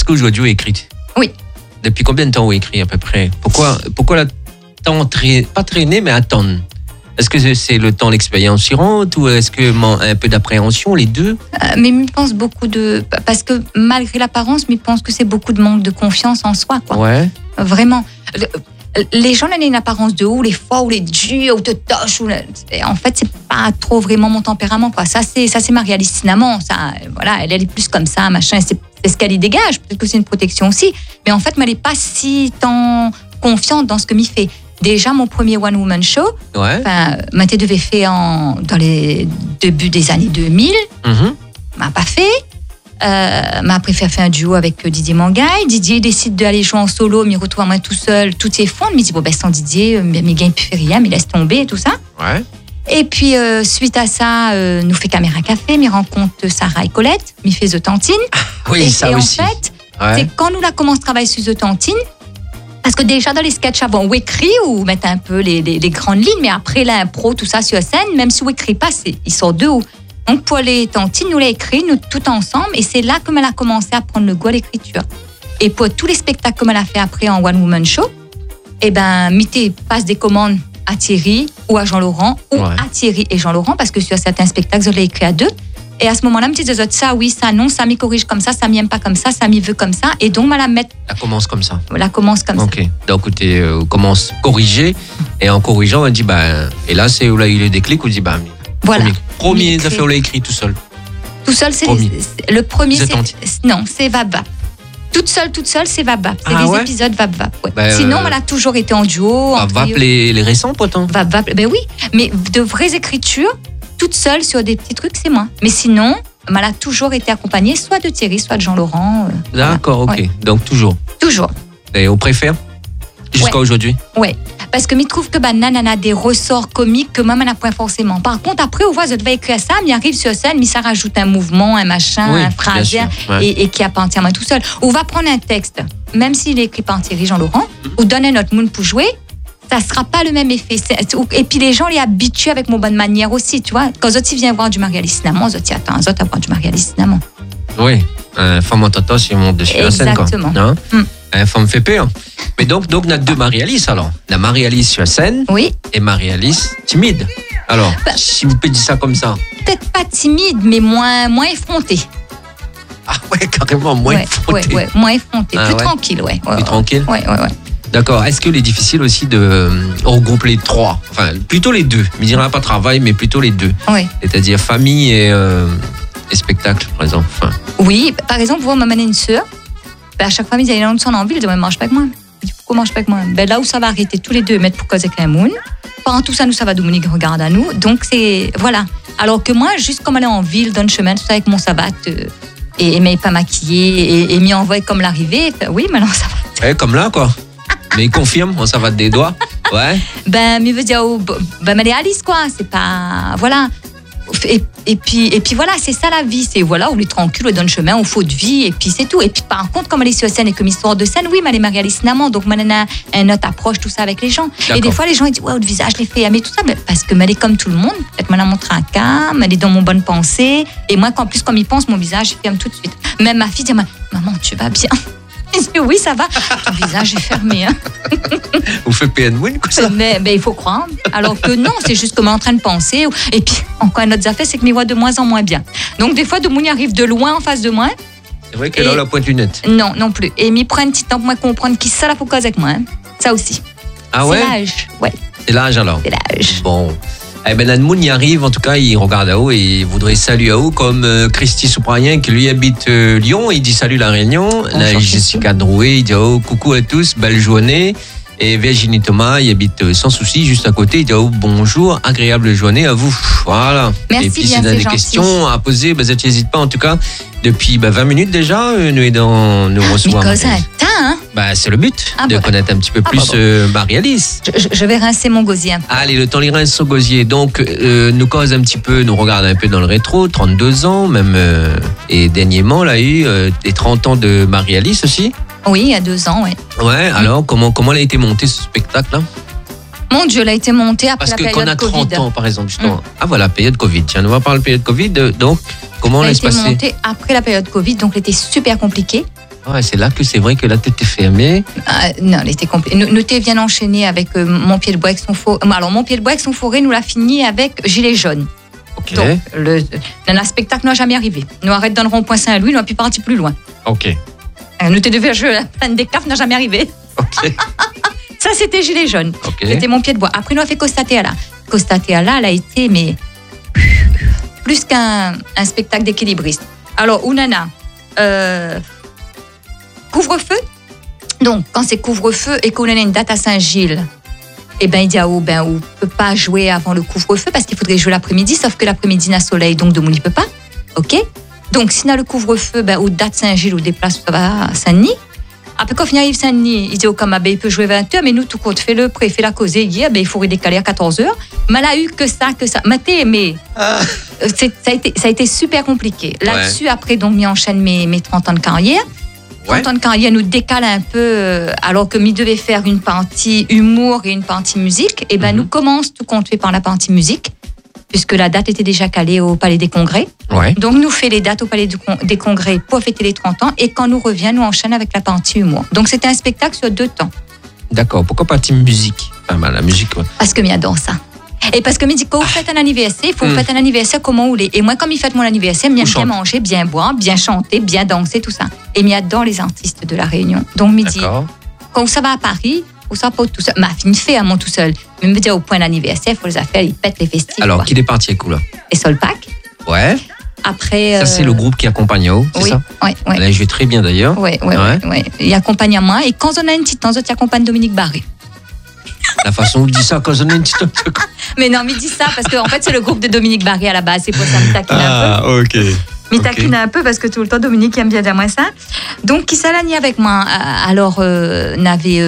Est-ce qu'aujourd'hui vous écrivez? Oui. Depuis combien de temps vous écrivez à peu près? Pourquoi pas traîner, mais attendre? Est-ce que c'est le temps, l'expérience qui rentre, ou est-ce que un peu d'appréhension, les deux? Mais je pense beaucoup de... Parce que malgré l'apparence, je pense que c'est beaucoup de manque de confiance en soi, quoi. Ouais. Vraiment. Les gens ont une apparence de haut, les fois où les durs, ou de toche, en fait, c'est pas trop vraiment mon tempérament, quoi. Ça, c'est Marie-Alice Cinnamon. Ça, voilà, elle est plus comme ça, machin. C'est ce qu'elle y dégage. Peut-être que c'est une protection aussi. Mais en fait, elle n'est pas si tant confiante dans ce que m'y fait. Déjà, mon premier one-woman show, Mathé devait faire dans les débuts des années 2000. M'a pas fait. M'a préféré faire un duo avec Didier Mangaï. Didier décide d'aller jouer en solo, mais il retrouve à moi tout seul, tout s'effondre. Il me dit, sans Didier, mes gars, il ne fait rien, mais laisse tomber et tout ça. Ouais. Et puis, suite à ça, nous fait Caméra Café, me rencontre Sarah et Colette, me fait The Tantine. Oui, ça aussi. En fait, c'est quand nous la commence à travailler sur The Tantine, parce que déjà dans les sketchs avant, on écrit ou mettre un peu les grandes lignes, mais après l'impro, tout ça sur scène, même si on écrit pas, ils sortent de haut. Donc pour les tantines, nous l'a écrit, nous tout ensemble, et c'est là qu'elle a commencé à prendre le goût à l'écriture. Et pour tous les spectacles qu'elle a fait après en One Woman Show, Mité passe des commandes à Thierry ou à Jean-Laurent, ou à Thierry et Jean-Laurent, parce que sur certains spectacles, je l'ai écrit à deux. Et à ce moment-là, je me disais, ça, oui, ça, non, ça m'y corrige comme ça m'y aime pas comme ça m'y veut comme ça. Et donc, la mettre. La commence comme ça. La commence comme ça. Ok. Donc, écoutez, on commence à corriger. Et en corrigeant, on dit, et là, c'est où là, il y a eu le déclic, on dit, voilà. Premier affaires, on l'a écrit tout seul. Tout seul, c'est le premier. Non, c'est Vab. Toute seule, c'est Vab. C'est des épisodes Vab. Ouais. Sinon, elle a toujours été en duo. Vab, les récents, pourtant. Vab, oui. Mais de vraies écritures, toute seule sur des petits trucs, c'est moi. Mais sinon, elle a toujours été accompagnée soit de Thierry, soit de Jean-Laurent. D'accord, voilà. ok. Donc toujours. Toujours. Et on préfère jusqu'à aujourd'hui? Oui. Parce que je trouve que Nan a des ressorts comiques que moi, je n'ai pas forcément. Par contre, après, on voit, je devais écrire ça, mais arrive sur scène, mais ça rajoute un mouvement, un machin, un phrase, et qui n'a pas entièrement tout seul. On va prendre un texte, même s'il est écrit par Thierry Jean-Laurent, ou donner notre monde pour jouer, ça ne sera pas le même effet. Et puis les gens les habituent avec mon bonne manière aussi, tu vois. Quand Zoti vient voir du Marie-Alice Cinnamon, Zoti attend Zoti à voir du Marie-Alice Cinnamon. Oui, femme en tata, si on monte dessus la scène. Exactement. Femme fait peur. Mais donc, on a deux Marie-Alice alors. La Marie-Alice sur la scène et Marie-Alice timide. Alors, si vous pouvez dire ça comme ça. Peut-être pas timide, mais moins effrontée. Ah ouais, carrément, moins effrontée. Ouais, moins effrontée. Plus tranquille, Plus tranquille? Ouais. D'accord. Est-ce qu'il est difficile aussi de regrouper les trois? Enfin, plutôt les deux. Mais il n'y aura pas travail, mais plutôt les deux. Oui. C'est-à-dire famille et spectacle, par exemple. Oui, par exemple, vous m'amenez une sœur. À chaque fois, ils disent, non, son envie, ils disent, mange pas avec moi. Je dis, pourquoi mange pas avec moi? Là où ça va arrêter, tous les deux mettre pour causer avec un moon. Pendant tout ça, nous, ça va Dominique regarde à nous. Donc, c'est. Voilà. Alors que moi, juste comme aller en ville, dans le chemin, tout ça avec mon sabbat, et m'est pas maquillée, et m'y envoie comme l'arrivée. Oui, maintenant, ça va. Ouais, comme là, quoi. Mais il confirme, on savate des doigts. Ouais. Mais veut dire, mais elle est Alice, quoi. C'est pas. Voilà. Et puis voilà, c'est ça la vie. C'est voilà, on est tranquille, on est dans le chemin, on faut de vie, et puis c'est tout. Et puis par contre, comme elle est sur scène et comme histoire de scène, oui, mais elle est Marie-Alice Cinnamon, donc elle a une autre approche, tout ça avec les gens. D'accord. Et des fois, les gens ils disent, ouais, le visage, les fait aimer, tout ça, mais parce que elle est comme tout le monde. Peut-être qu'elle montre un cas, elle est dans mon bonne pensée. Et moi, qu'en plus, comme il pense, mon visage, je ferme tout de suite. Même ma fille dit, maman, tu vas bien? Je dis, oui, ça va. Ton visage est fermé. Hein. Vous faites PN Moon, quoi, ça? Mais il faut croire. Alors que non, c'est juste comme en train de penser. Et puis, encore une autre affaire, c'est que je vois de moins en moins bien. Donc, des fois, de Moon arrive de loin en face de moi. C'est vrai qu'elle a la pointe lunette. Non plus. Et m'y prend un petit temps pour moi comprendre qui ça la faut cause avec moi. Hein. Ça aussi. Ah ouais? C'est l'âge. Ouais. C'est l'âge alors? C'est l'âge. Bon. Eh ben, Nan Moon y arrive, en tout cas, il regarde à haut et il voudrait saluer à haut, comme Christy Souprayen, qui lui habite Lyon, il dit salut la Réunion. Là, Jessica Drouet, il dit oh, coucou à tous, belle journée. Et Virginie Thomas, il habite sans souci, juste à côté, il dit oh, bonjour, agréable journée à vous. Voilà. Merci. Et puis, bien, si vous avez des questions à poser, n'hésitez pas, en tout cas, depuis 20 minutes déjà, nous recevons. Mais hein? C'est le but, de connaître un petit peu plus Marie-Alice. Je vais rincer mon gosier. Allez, le temps il rince son gosier. Donc, nous cause un petit peu, nous regarde un peu dans le rétro, 32 ans, même, et dernièrement, là, il y a eu les 30 ans de Marie-Alice aussi. Oui, il y a 2 ans, oui. Ouais, alors, comment elle a été montée, ce spectacle-là? Mon Dieu, elle a été montée après la période Covid. Parce que quand on a 30 ans, par exemple, justement. Ah, voilà, période Covid. Tiens, on va parler de période Covid. Donc, comment elle s'est passée? Elle a été montée après la période Covid, donc elle était super compliquée. Ouais, c'est là que c'est vrai que la tête est fermée. Non, elle était complète. Nous vient enchaîner avec Mon pied de bois avec son forêt. Alors, Mon pied de bois avec son forêt, nous l'a fini avec Gilet jaune. Ok. Donc, le spectacle n'a jamais arrivé. Nous arrête dans le rond-point Saint-Louis, nous a pu partir plus loin. Ok. Nous devait jouer la plaine des CAF, n'a jamais arrivé. Ok. Ça, c'était Gilet jaune. Ok. C'était Mon pied de bois. Après, nous a fait Costa Teala. Costa Teala, elle a été, mais plus qu'un spectacle d'équilibriste. Alors, Ounana, couvre-feu. Donc, quand c'est couvre-feu et qu'on a une date à Saint-Gilles, eh ben, il dit on ne peut pas jouer avant le couvre-feu parce qu'il faudrait jouer l'après-midi, sauf que l'après-midi n'a soleil, donc de il ne peut pas. OK? Donc, si on a le couvre-feu, ou date Saint-Gilles ou déplace à Saint-Denis. Après, quand on arrive à Saint-Denis, il dit au Kamabé, il peut jouer 20h, mais nous, tout compte, fait le préfet la causer hier, il faut redécaler à 14h. Mais elle a eu que ça. Mais ça a été super compliqué. Là-dessus, après, donc, on enchaîne mes 30 ans de carrière. 30 ans de carrière nous décale un peu, alors que nous devait faire une partie humour et une partie musique. Et nous commence tout compte fait par la partie musique, puisque la date était déjà calée au Palais des Congrès. Ouais. Donc, nous fait les dates au Palais des Congrès pour fêter les 30 ans. Et quand nous revient, nous enchaîne avec la partie humour. Donc, c'était un spectacle sur 2 temps. D'accord. Pourquoi partie musique? Pas mal, la musique, ouais. Parce que m'y adore ça. Et parce que me dit quand vous faites un anniversaire, il faut faire un anniversaire comment vous voulez. Et moi, comme il fait mon anniversaire, j'aime bien manger, bien boire, bien chanter, bien danser, tout ça. Et m'y adore les artistes de la Réunion. Donc, me dit, quand ça va à Paris, ou ça pas tout seul. Ma fille fait à mon tout seul. Mais me dire au point d'anniversaire, il faut les affaires, ils pètent les festivités. Alors, qui est parti avec vous là? Et Solpac. Ouais. Après. Ça, c'est le groupe qui accompagne Yao, c'est ça? Oui. Elle a joué très bien d'ailleurs. Oui. Il accompagne à moi. Et quand on a une petite temps, il accompagne Dominique Barré. La façon où il dit ça, quand on a une petite. Mais non, mais il dit ça parce qu'en fait, c'est le groupe de Dominique Barré à la base. C'est pour ça que je taquine un peu. Ok. Mais taquine un peu parce que tout le temps, Dominique aime bien dire moi ça. Donc, qui s'aligne avec moi. Alors, nous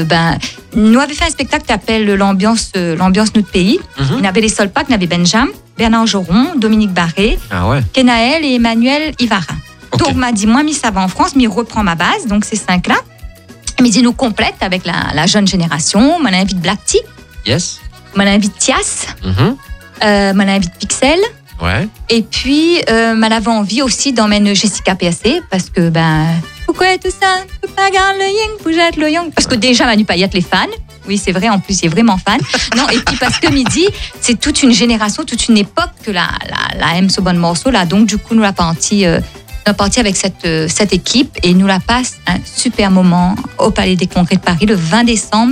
avait fait un spectacle qui s'appelle l'ambiance notre pays. On avait les Solpac, on avait Benjamin, Bernard Joron, Dominique Barré, Kenaël et Emmanuel Ivarin. Okay. Donc, m'a dit, moi, ça va en France, mais reprend ma base. Donc, ces 5-là. Mais il nous complète avec la jeune génération. On invite Black Tea. Yes. On invite Tias. On invite Pixel. Ouais. Et puis, m'avait envie aussi d'emmener Jessica PSC parce que, pourquoi tout ça? Je peux pas garder le yang pour jeter le yang. Parce que déjà, Manu Payette, les fans. Oui, c'est vrai, en plus, il est vraiment fan. Non, et puis parce que midi, c'est toute une génération, toute une époque que la aime ce bon morceau là. Donc, du coup, nous la partie avec cette équipe et nous la passe un super moment au Palais des Congrès de Paris le 20 décembre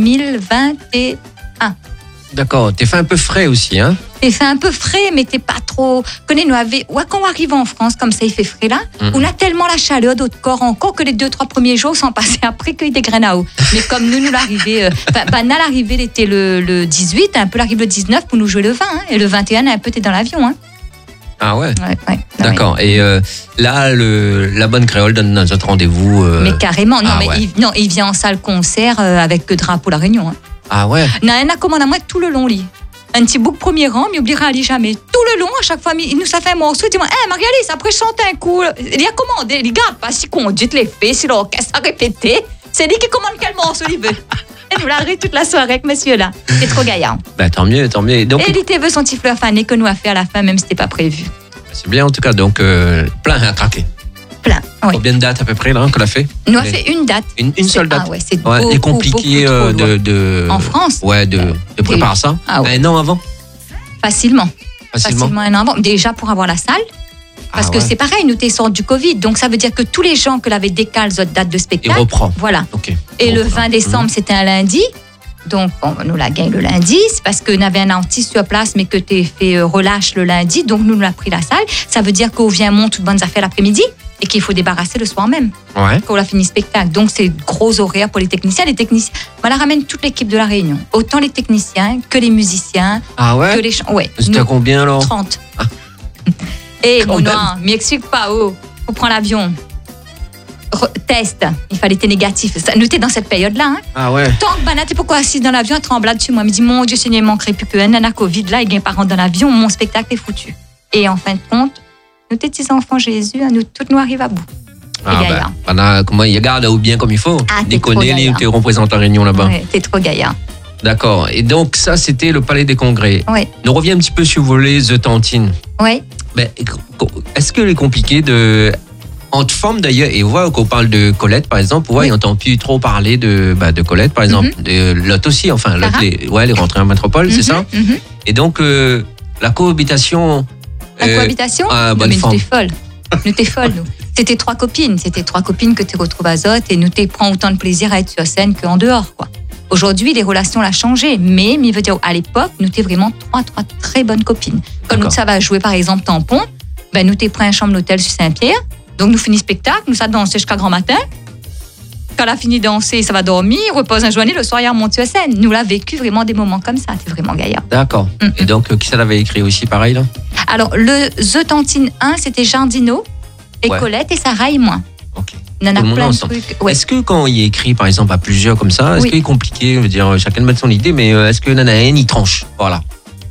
2021. D'accord, t'es fait un peu frais aussi, hein? T'es fait un peu frais, mais t'es pas trop. Quand on arrive en France, comme ça, il fait frais là, on a tellement la chaleur d'autres corps encore que les 2-3 premiers jours sont passés après qu'il y ait des graines à eau. Mais comme nous l'arrivée, l'arrivée était le 18, un peu l'arrivée le 19 pour nous jouer le 20, hein, et le 21, un peu t'es dans l'avion, hein. Ah ouais? Ouais. D'accord. Et là, la bonne créole donne notre rendez-vous. Mais carrément. Il vient en salle concert avec Drapeau La Réunion. Hein. Ah ouais? Non, il a commandé à moi tout le long, lui. Un petit bouc premier rang, mais il oubliera Ali jamais. Tout le long, à chaque fois, il nous a fait un morceau. Il dit, Marie-Alice, après je chante un coup. Il a commandé, les gars, pas si conduite les fait, si l'orchestre a répété. C'est lui qui commande quel morceau il veut. Et nous l'arrête toute la soirée avec monsieur-là. C'est trop gaillard. Tant mieux. Donc, et il veut son petit fleur fané que nous a fait à la fin, même si c'était pas prévu. C'est bien en tout cas, donc plein à craquer. Plein, oui. Combien de dates à peu près là qu'on a fait? Nous a fait une date. Une seule date. Ah ouais, c'est beaucoup, et compliqué de en France. Ouais, de préparer ça. Un an avant. Facilement un an avant. Déjà pour avoir la salle. Parce que c'est pareil, nous sortis du Covid. Donc ça veut dire que tous les gens que l'avaient décalé notre date de spectacle. Il reprend. Voilà. Okay. Et le 20 décembre, c'était un lundi. Donc, nous la gagne le lundi, c'est parce qu'on avait un artiste sur place, mais que t'es fait relâche le lundi, donc nous l'a pris la salle. Ça veut dire qu'on vient monter toutes bonnes affaires l'après-midi et qu'il faut débarrasser le soir même. Ouais. Qu'on a fini le spectacle. Donc, c'est gros horaire pour les techniciens. On la ramène toute l'équipe de la Réunion. Autant les techniciens que les musiciens. Ah ouais? Que les ouais. C'était à combien alors? 30. Et mon nom, m'explique pas, faut prendre l'avion. Test, il fallait être négatif. Nous étions dans cette période-là. Hein. Ah ouais. Tant que Banat, pourquoi assis dans l'avion, tremblade dessus moi. Il me dit, mon Dieu, Seigneur, il manquerait plus qu'un nana Covid là, il y a pas rentre dans l'avion, mon spectacle est foutu. Et en fin de compte, nous étions petits enfants Jésus, nous toutes nous arrivons à bout. Comment il garde ou bien comme il faut. Déconner, tu représentes la Réunion là-bas. Ouais, t'es trop gaillard. D'accord. Et donc ça, c'était le Palais des Congrès. Oui. Nous reviens un petit peu sur volet The Tantine. Oui. Est-ce que c'est compliqué de En forme d'ailleurs, et on voit qu'on parle de Colette par exemple, on n'entend plus trop parler de Colette par exemple, de Lot aussi, enfin Lot, les rentrées en métropole, c'est ça. Et donc la cohabitation. La cohabitation, bonne forme. Nous t'es folle, nous. C'était 3 copines que tu retrouves à Zot et nous t'es prend autant de plaisir à être sur scène qu'en dehors, quoi. Aujourd'hui, les relations l'ont changé, mais il veut dire à l'époque, nous t'es vraiment trois très bonnes copines. Comme nous ça va jouer par exemple Tampon, ben nous t'es pris un chambre d'hôtel sur Saint-Pierre. Donc, nous finissons le spectacle, nous ça danser jusqu'à grand matin. Quand elle a fini de danser, ça va dormir, repose un journée, le soir, il remonte sur scène. Nous l'avons vécu vraiment des moments comme ça, c'est vraiment gaillard. D'accord. Et donc, qui ça l'avait écrit aussi, pareil, là? Alors, le The Tantine 1, c'était Jardino, et Colette, et Sarah et moi. Ok. On en a plein de trucs. Ouais. Est-ce que quand il est écrit, par exemple, à plusieurs comme ça, est-ce qu'il est compliqué, je veux dire, chacun met son idée, mais est-ce que Nanaën, il tranche? Voilà.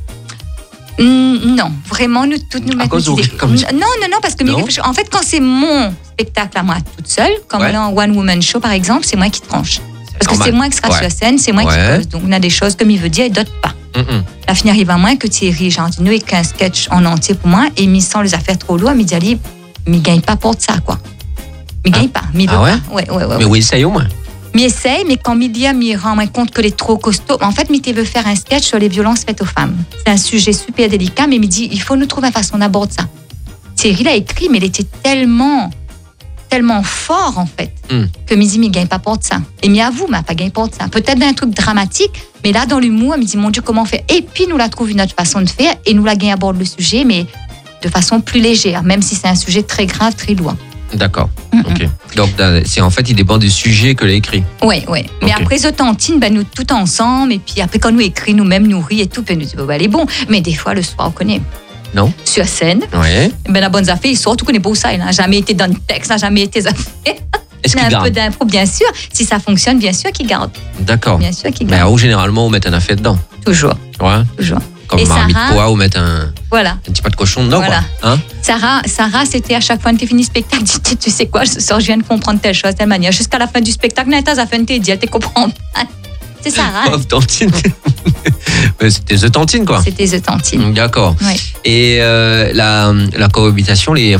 Non, vraiment, nous toutes nous mettons comme ça. Non, parce que en fait, quand c'est mon spectacle à moi toute seule, comme un One Woman Show par exemple, c'est moi qui tranche. Parce que c'est moi qui sera sur la scène, c'est moi qui pose. Donc on a des choses comme il veut dire et d'autres pas. La fin arrive à moi que Thierry Jardino et qu'un sketch en entier pour moi et mis sans les affaires trop lourdes, mais il ne gagne pas pour ça, quoi. Il gagne pas, mais il veut pas. Ouais. Mais oui, essaye au moins. Mais essaye, mais quand Midia me rend compte que les trop costaud, en fait, Mité veut faire un sketch sur les violences faites aux femmes. C'est un sujet super délicat, mais il me dit, il faut nous trouver une façon d'aborder ça. Thierry l'a écrit, mais il était tellement fort, en fait, que me dit, mais il gagne pas pour ça. Et mais avoue, mais pas gagné pour ça. Peut-être d'un truc dramatique, mais là, dans l'humour, il me dit, mon Dieu, comment on fait? Et puis, nous la trouve une autre façon de faire, et nous la gagne aborde le sujet, mais de façon plus légère, même si c'est un sujet très grave, très lourd. D'accord. Ok. Donc, c'est en fait, il dépend du sujet que l'a écrit. Oui. Mais après, The Tantine, nous tout ensemble, et puis après, quand nous écrit, nous-mêmes, nous rit et tout, puis nous dit, elle est bon. Mais des fois, le soir, on connaît. Non. Sur scène. Oui. La bonne affaire, il sort, tout connaît pas où ça. Il n'a jamais été dans le texte, n'a jamais été affaires. Est-ce qu'il garde? Un peu d'impro, bien sûr. Si ça fonctionne, bien sûr qu'il garde. D'accord. Bien sûr qu'il garde. Mais généralement, on met un affaire dedans. Toujours. Ouais. Toujours. Comme marmite pois ou mettre un petit pas de cochon dedans, voilà. Quoi. Hein? Sarah, c'était à chaque fois que tu finis le spectacle, tu sais quoi, je viens de comprendre telle chose, telle manière. Jusqu'à la fin du spectacle, elle te comprend pas. C'est Sarah. Pauvre Tantine. C'était The Tantine, quoi. C'était The Tantine. D'accord. Ouais. Et la cohabitation, les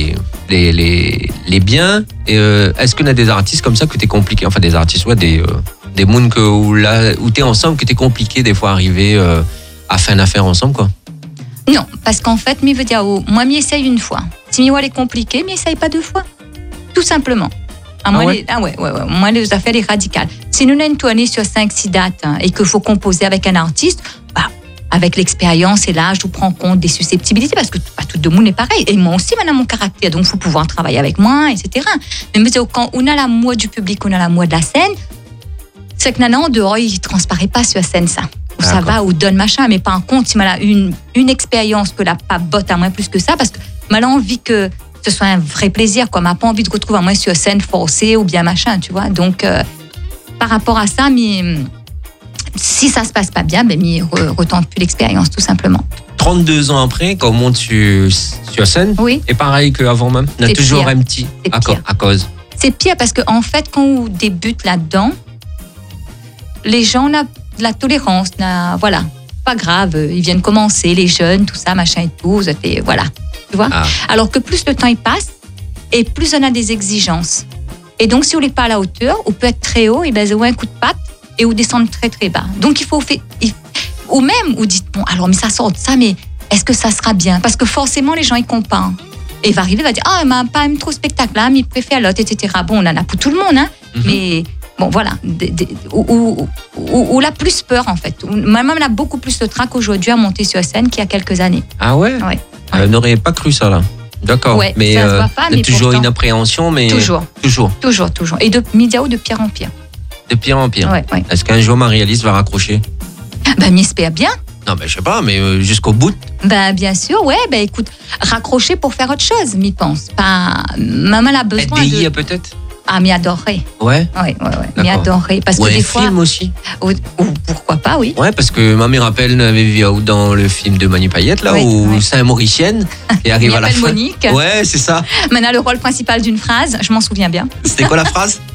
biens, est-ce qu'on a des artistes comme ça que t'es compliqué, enfin des artistes, des moons où t'es ensemble, que t'es compliqué des fois arriver à faire une affaire ensemble, quoi? Non, parce qu'en fait, je veux dire, moi, je essaye une fois. Si elle est compliquée, je essaye pas 2 fois. Tout simplement. Moi, les affaires, les radicales. Si nous avons une tournée sur 5-6 dates et qu'il faut composer avec un artiste, avec l'expérience et l'âge, je prends compte des susceptibilités parce que pas tout le monde est pareil. Et moi aussi, maintenant, mon caractère, donc il faut pouvoir travailler avec moi, etc. Mais quand on a l'amour du public, on a l'amour de la scène, c'est que Nana, en dehors, il ne transparaît pas sur la scène, ça. Ou ça va, ou donne machin, mais pas en compte. Si a une expérience que la pas botte à moins plus que ça, parce que mal envie que ce soit un vrai plaisir, quoi. M'a pas envie de retrouver à moins sur scène forcée ou bien machin, tu vois. Donc, par rapport à ça, si ça se passe pas bien, retente plus l'expérience, tout simplement. 32 ans après, quand on monte sur scène, et pareil qu'avant même, on a toujours un petit à cause. C'est pire parce qu'en fait, quand on débute là-dedans, les gens ont de la tolérance, voilà, pas grave, ils viennent commencer, les jeunes, tout ça, machin et tout, voilà, tu vois. Alors que plus le temps il passe, et plus on a des exigences. Et donc, si on n'est pas à la hauteur, on peut être très haut, et c'est un coup de patte, et on descend très très bas. Donc, il faut ou même, vous dites, bon, alors, mais ça sort de ça, mais est-ce que ça sera bien? Parce que forcément, les gens, ils comparent. Et il va arriver, il va dire, il m'a pas aimé trop ce spectacle-là, mais il préfère l'autre, etc. Bon, on en a pour tout le monde, hein, mais... Bon, voilà, où la plus peur, en fait. Maman a beaucoup plus de trac aujourd'hui à monter sur scène qu'il y a quelques années. Ah ouais? Elle n'aurait pas cru ça, là. D'accord. Ouais, mais ça se voit pas, mais toujours pourtant, une appréhension, mais... Toujours. Et de Midiao, de pire en pire. De pire en pire. Ouais. Est-ce qu'un jour, Marie-Alice va raccrocher? J'espère bien. Non, je sais pas, mais jusqu'au bout. Bien sûr, écoute, raccrocher pour faire autre chose, m'y pense. Pas... Maman a besoin de... peut-être? M'y adorerait. Ouais. M'y adorerait. Parce ou que un des fois. Film aussi. Ou pourquoi pas, oui. Ouais, parce que ma mère rappelle, avait vu dans le film de Manu Payette, là, où c'est un Mauricienne, et arrive à la fin. Monique. Ouais, c'est ça. Maintenant, le rôle principal d'une phrase, je m'en souviens bien. C'était quoi la phrase?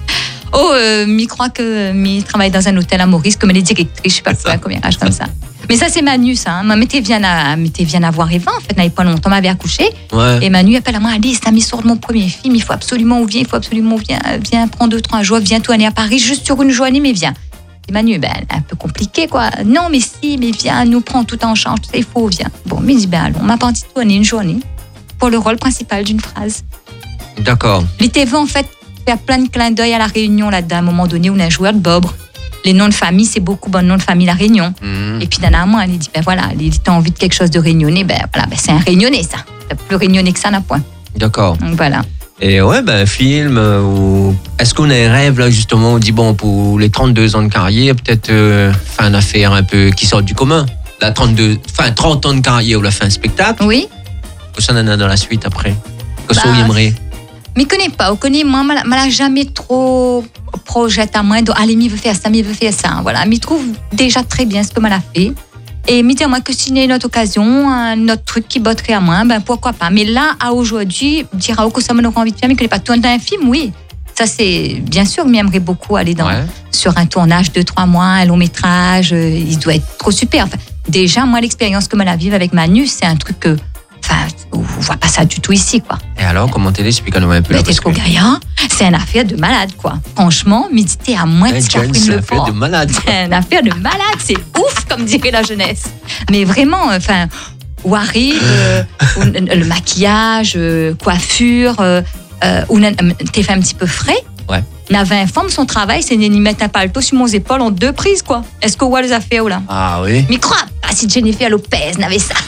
mi croit que mi travaille dans un hôtel à Maurice comme elle est directrice, je sais pas quoi, combien d'âge comme ça. Mais ça, c'est Manu, ça. Moi, m'était bien à voir Eva, en fait, n'avait pas longtemps, m'avait accouché. Ouais. Et Manu appelle à moi, Alice, t'as mis sur mon premier film, il faut absolument viens, prends 2-3 jours, viens tout aller à Paris, juste sur une journée, mais viens. Et Manu, un peu compliqué, quoi. Non, mais si, mais viens, nous prends tout en charge, il faut, viens. Bon, mais il dit, allons, on m'a pas tourné une journée pour le rôle principal d'une phrase. D'accord. Les TV, en fait, faire plein de clins d'œil à la Réunion, là-dedans, à un moment donné, où on a un joueur de bobre. Les noms de famille, c'est beaucoup bon nom de famille, la Réunion. Et puis, d'un moment, elle dit, voilà, t'as envie de quelque chose de réunionnais, c'est un réunionnais, ça. T'as plus réunionnais que ça, n'a point. D'accord. Donc, voilà. Et ouais, un film, est-ce qu'on a un rêve, là, justement, on dit, bon, pour les 32 ans de carrière, peut-être faire une affaire un peu qui sort du commun. 30 ans de carrière, ou la fin un spectacle. Oui. Ou ça, on en a dans la suite, après. Qu'est-ce que vous aimeriez? Mais je connais pas. Moi, je ne jamais trop projet à moi. Allez, il veut faire ça. Voilà. Mais je trouve déjà très bien ce que je fait. Et me dire moi que s'il y a une autre occasion, un autre truc qui botterait à moi, pourquoi pas. Mais là, à aujourd'hui, dire que ça m'aurait envie de faire, mais que je n'ai pas tourné un film, oui. Ça, c'est bien sûr, mais j'aimerais beaucoup aller sur un tournage de 3 mois, un long métrage. Il doit être trop super. Enfin, déjà, moi, l'expérience que je la vive avec Manu, c'est un truc que. On ne voit pas ça du tout ici, quoi. Et alors, comment t'es explique-nous un peu là, parce que... c'est une affaire de malade, quoi. Franchement, méditer à moins de c'est une affaire de malade. C'est une affaire de malade, c'est ouf, comme dirait la jeunesse. Mais vraiment, où arrive le maquillage, coiffure, où t'es fait un petit peu frais. Ouais. La 20 femmes, son travail, c'est de mettre un paletot sur mes épaules en 2 prises, quoi. Est-ce que vous voyez les affaires, là? Ah oui. Mais crois pas si Jennifer Lopez n'avait ça.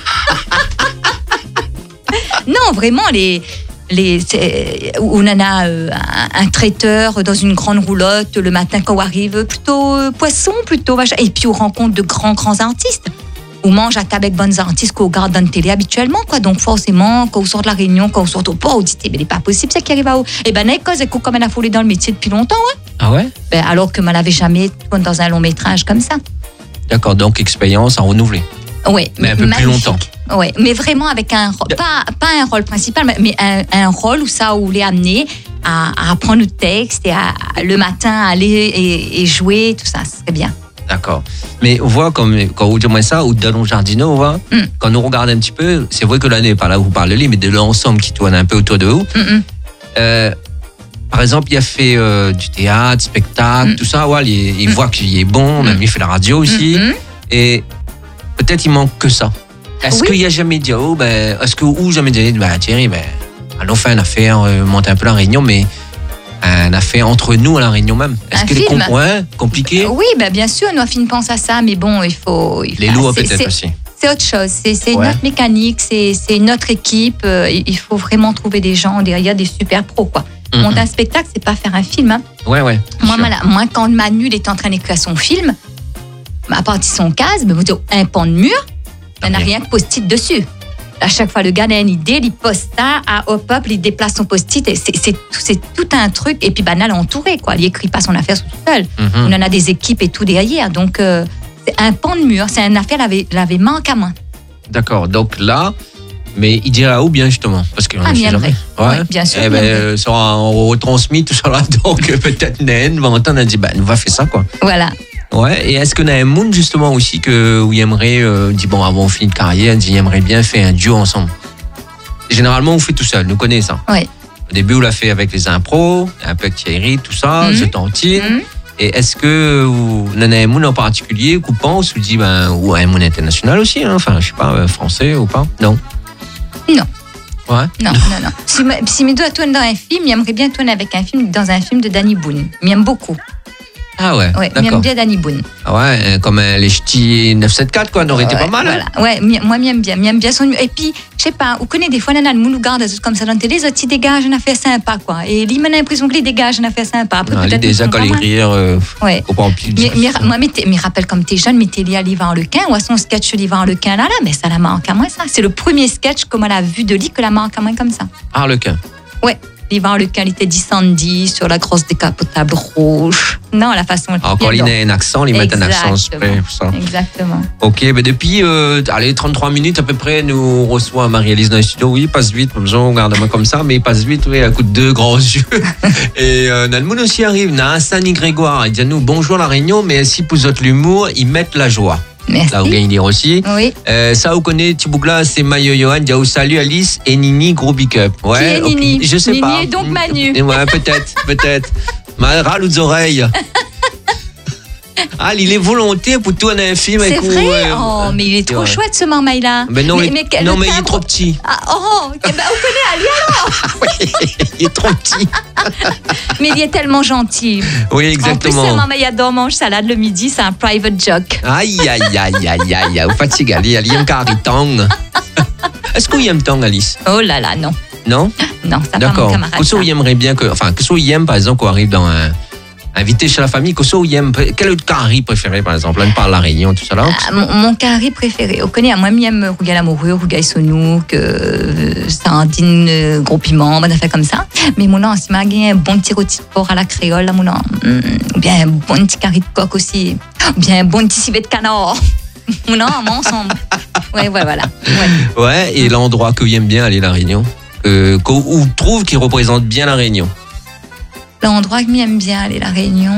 Non, vraiment, on en a un traiteur dans une grande roulotte le matin quand on arrive, plutôt poisson, et puis on rencontre de grands artistes. On mange à table avec bonnes artistes qu'on regarde dans la télé habituellement, quoi. Donc forcément, quand on sort de la Réunion, quand on sort au port, on dit, mais il n'est pas possible ça qui arrive à où. Et comme elle a foulé dans le métier depuis longtemps, ouais. Ah ouais? Alors que je n'avais jamais tourné dans un long métrage comme ça. D'accord, donc expérience à renouveler. Oui, mais un peu magnifique. Plus longtemps. Oui, mais vraiment avec un pas un rôle principal, mais un rôle où ça où les amener à apprendre le texte et le matin aller et jouer, tout ça, c'est bien. D'accord. Mais on voit quand vous dites ça, ou dans Jardino, on voit, quand nous regardons un petit peu, c'est vrai que là, n'est pas là où vous parlez, mais de l'ensemble qui tourne un peu autour de vous. Par exemple, il a fait du théâtre, spectacle, tout ça, ouais, il voit qu'il est bon, même il fait la radio aussi. Et peut-être il manque que ça. Est-ce qu'il n'y a jamais dit, jamais dit, Thierry, allons faire une affaire, monter un peu la Réunion, mais une affaire entre nous à la Réunion même. Est-ce que c'est compliqué? Oui, bien sûr, nous avons pense à ça, mais bon, il faut les loups peut-être aussi. C'est autre chose, c'est notre mécanique, c'est notre équipe. Il faut vraiment trouver des gens derrière, des super pros, quoi. Monter un spectacle, c'est pas faire un film. Hein. Ouais. Moi, quand Manu était en train d'écrire son film, à partir de son case, un pan de mur, il n'y a rien que post-it dessus. À chaque fois, le gars a une idée, il poste ça, il déplace son post-it, et c'est tout un truc. Et puis, banal entouré, quoi. Il n'écrit pas son affaire tout seul. On en a des équipes et tout derrière. Donc, c'est un pan de mur, c'est une affaire, l'avait main à main. D'accord, donc là, mais il dirait où bien justement? Parce qu'on ne sait jamais. Ouais, bien sûr. Ça sera retransmis tout ça là, donc peut-être Naine va entendre, elle dit, on va faire ça, quoi. Voilà. Ouais, et est-ce qu'on a un monde justement aussi où il aimerait, dit avant on finit de carrière, il aimerait bien faire un duo ensemble? Généralement, on fait tout seul, nous connaissons ça. Ouais. Au début, on l'a fait avec les impros, un peu avec Thierry, tout ça, The Tantine. Et est-ce que vous en avez un monde en particulier qu'on pense ou dit, ou un monde international aussi, hein, enfin, je sais pas, français ou pas? Non. Non. Ouais. Non. Si je dois tourner dans un film, j'aimerais bien tourner dans un film de Danny Boone. J'aime beaucoup. Ah ouais, j'aime bien Danny Boone. Ah ouais, comme les ch'tis 974, quoi, on aurait été pas mal. Voilà. Hein. Ouais, moi, j'aime bien son... Et puis, je sais pas, vous connaissez des fois, on a le monde nous garde comme ça dans la télé, les autres, ils dégagent une affaire sympa, quoi. Et lui, on a l'impression qu'il dégage une affaire sympa. Après, peut-être déjà, quand les rires, faut pas en plus. Moi, me rappelle comme t'es jeune, mettez à l'Ivan Lequin, ou à son sketch sur l'Ivan Lequin, là, mais ça la marque à moi, ça. C'est le premier sketch, comme elle a vu de lui, que la marque à moi comme ça. Harlequin. Ouais. L'hiver, lequel était descendu sur la grosse décapotable rouge. Non, la façon. Encore, il y a un accent, ils mettent un accent exprès pour ça. Exactement. Ok, mais depuis, 33 minutes à peu près, nous reçoit Marie-Élise dans le studio. Oui, passe vite, regarde-moi comme ça, mais il passe vite, oui, à coup de deux grands yeux. Et Nalmoun aussi arrive, Nassani Grégoire, il dit à nous, bonjour la Réunion, mais si vous autres l'humour, ils mettent la joie. Merci. Là, vous gagnez dire aussi. Oui. Ça, vous connaissez, Tibougla, c'est Mayo Johan, dit salut Alice et Nini, gros big up. Ouais, qui est okay. Nini? Je sais Nini pas. est donc Manu. Ouais, peut-être. Mais râle aux oreilles. Ah, il est volontaire pour tourner un film. C'est vrai? Oh, mais il est trop chouette ce marmaille-là. Mais non, mais il est trop petit. Ah, oh, on connaît Ali alors. Oui, il est trop petit. Mais il est tellement gentil. Oui, exactement. En plus, ce marmaille adore mange salade le midi, c'est un private joke. Aïe. Vous fatiguez, Ali. Ali aime caritong. Est-ce que vous aimez tong, Alice? Oh là là, non. Non? Non, ça pas mon camarade. Qu'est-ce que vous aimeriez bien que ce que vous aimez, par exemple, qu'on arrive dans un invité chez la famille, qu'est-ce que vous aimez? Quel est votre curry préféré, par exemple? Là, on parle de la Réunion, tout ça là. Mon curry préféré. On connaît, moi, j'aime rougail amoureux, rougail sonouk, sardine, gros piment, des affaires comme ça. Mais mon nom, c'est un bon petit rôti de porc à la créole, là, mon nom. Ou bien un bon petit curry de coq aussi. Ou bien un bon petit civet de canard. Mon nom, ensemble. Ouais, voilà. Ouais, et l'endroit que vous aimez bien aller la Réunion, où vous trouvez qu'il représente bien la Réunion? L'endroit que j'aime bien aller la Réunion,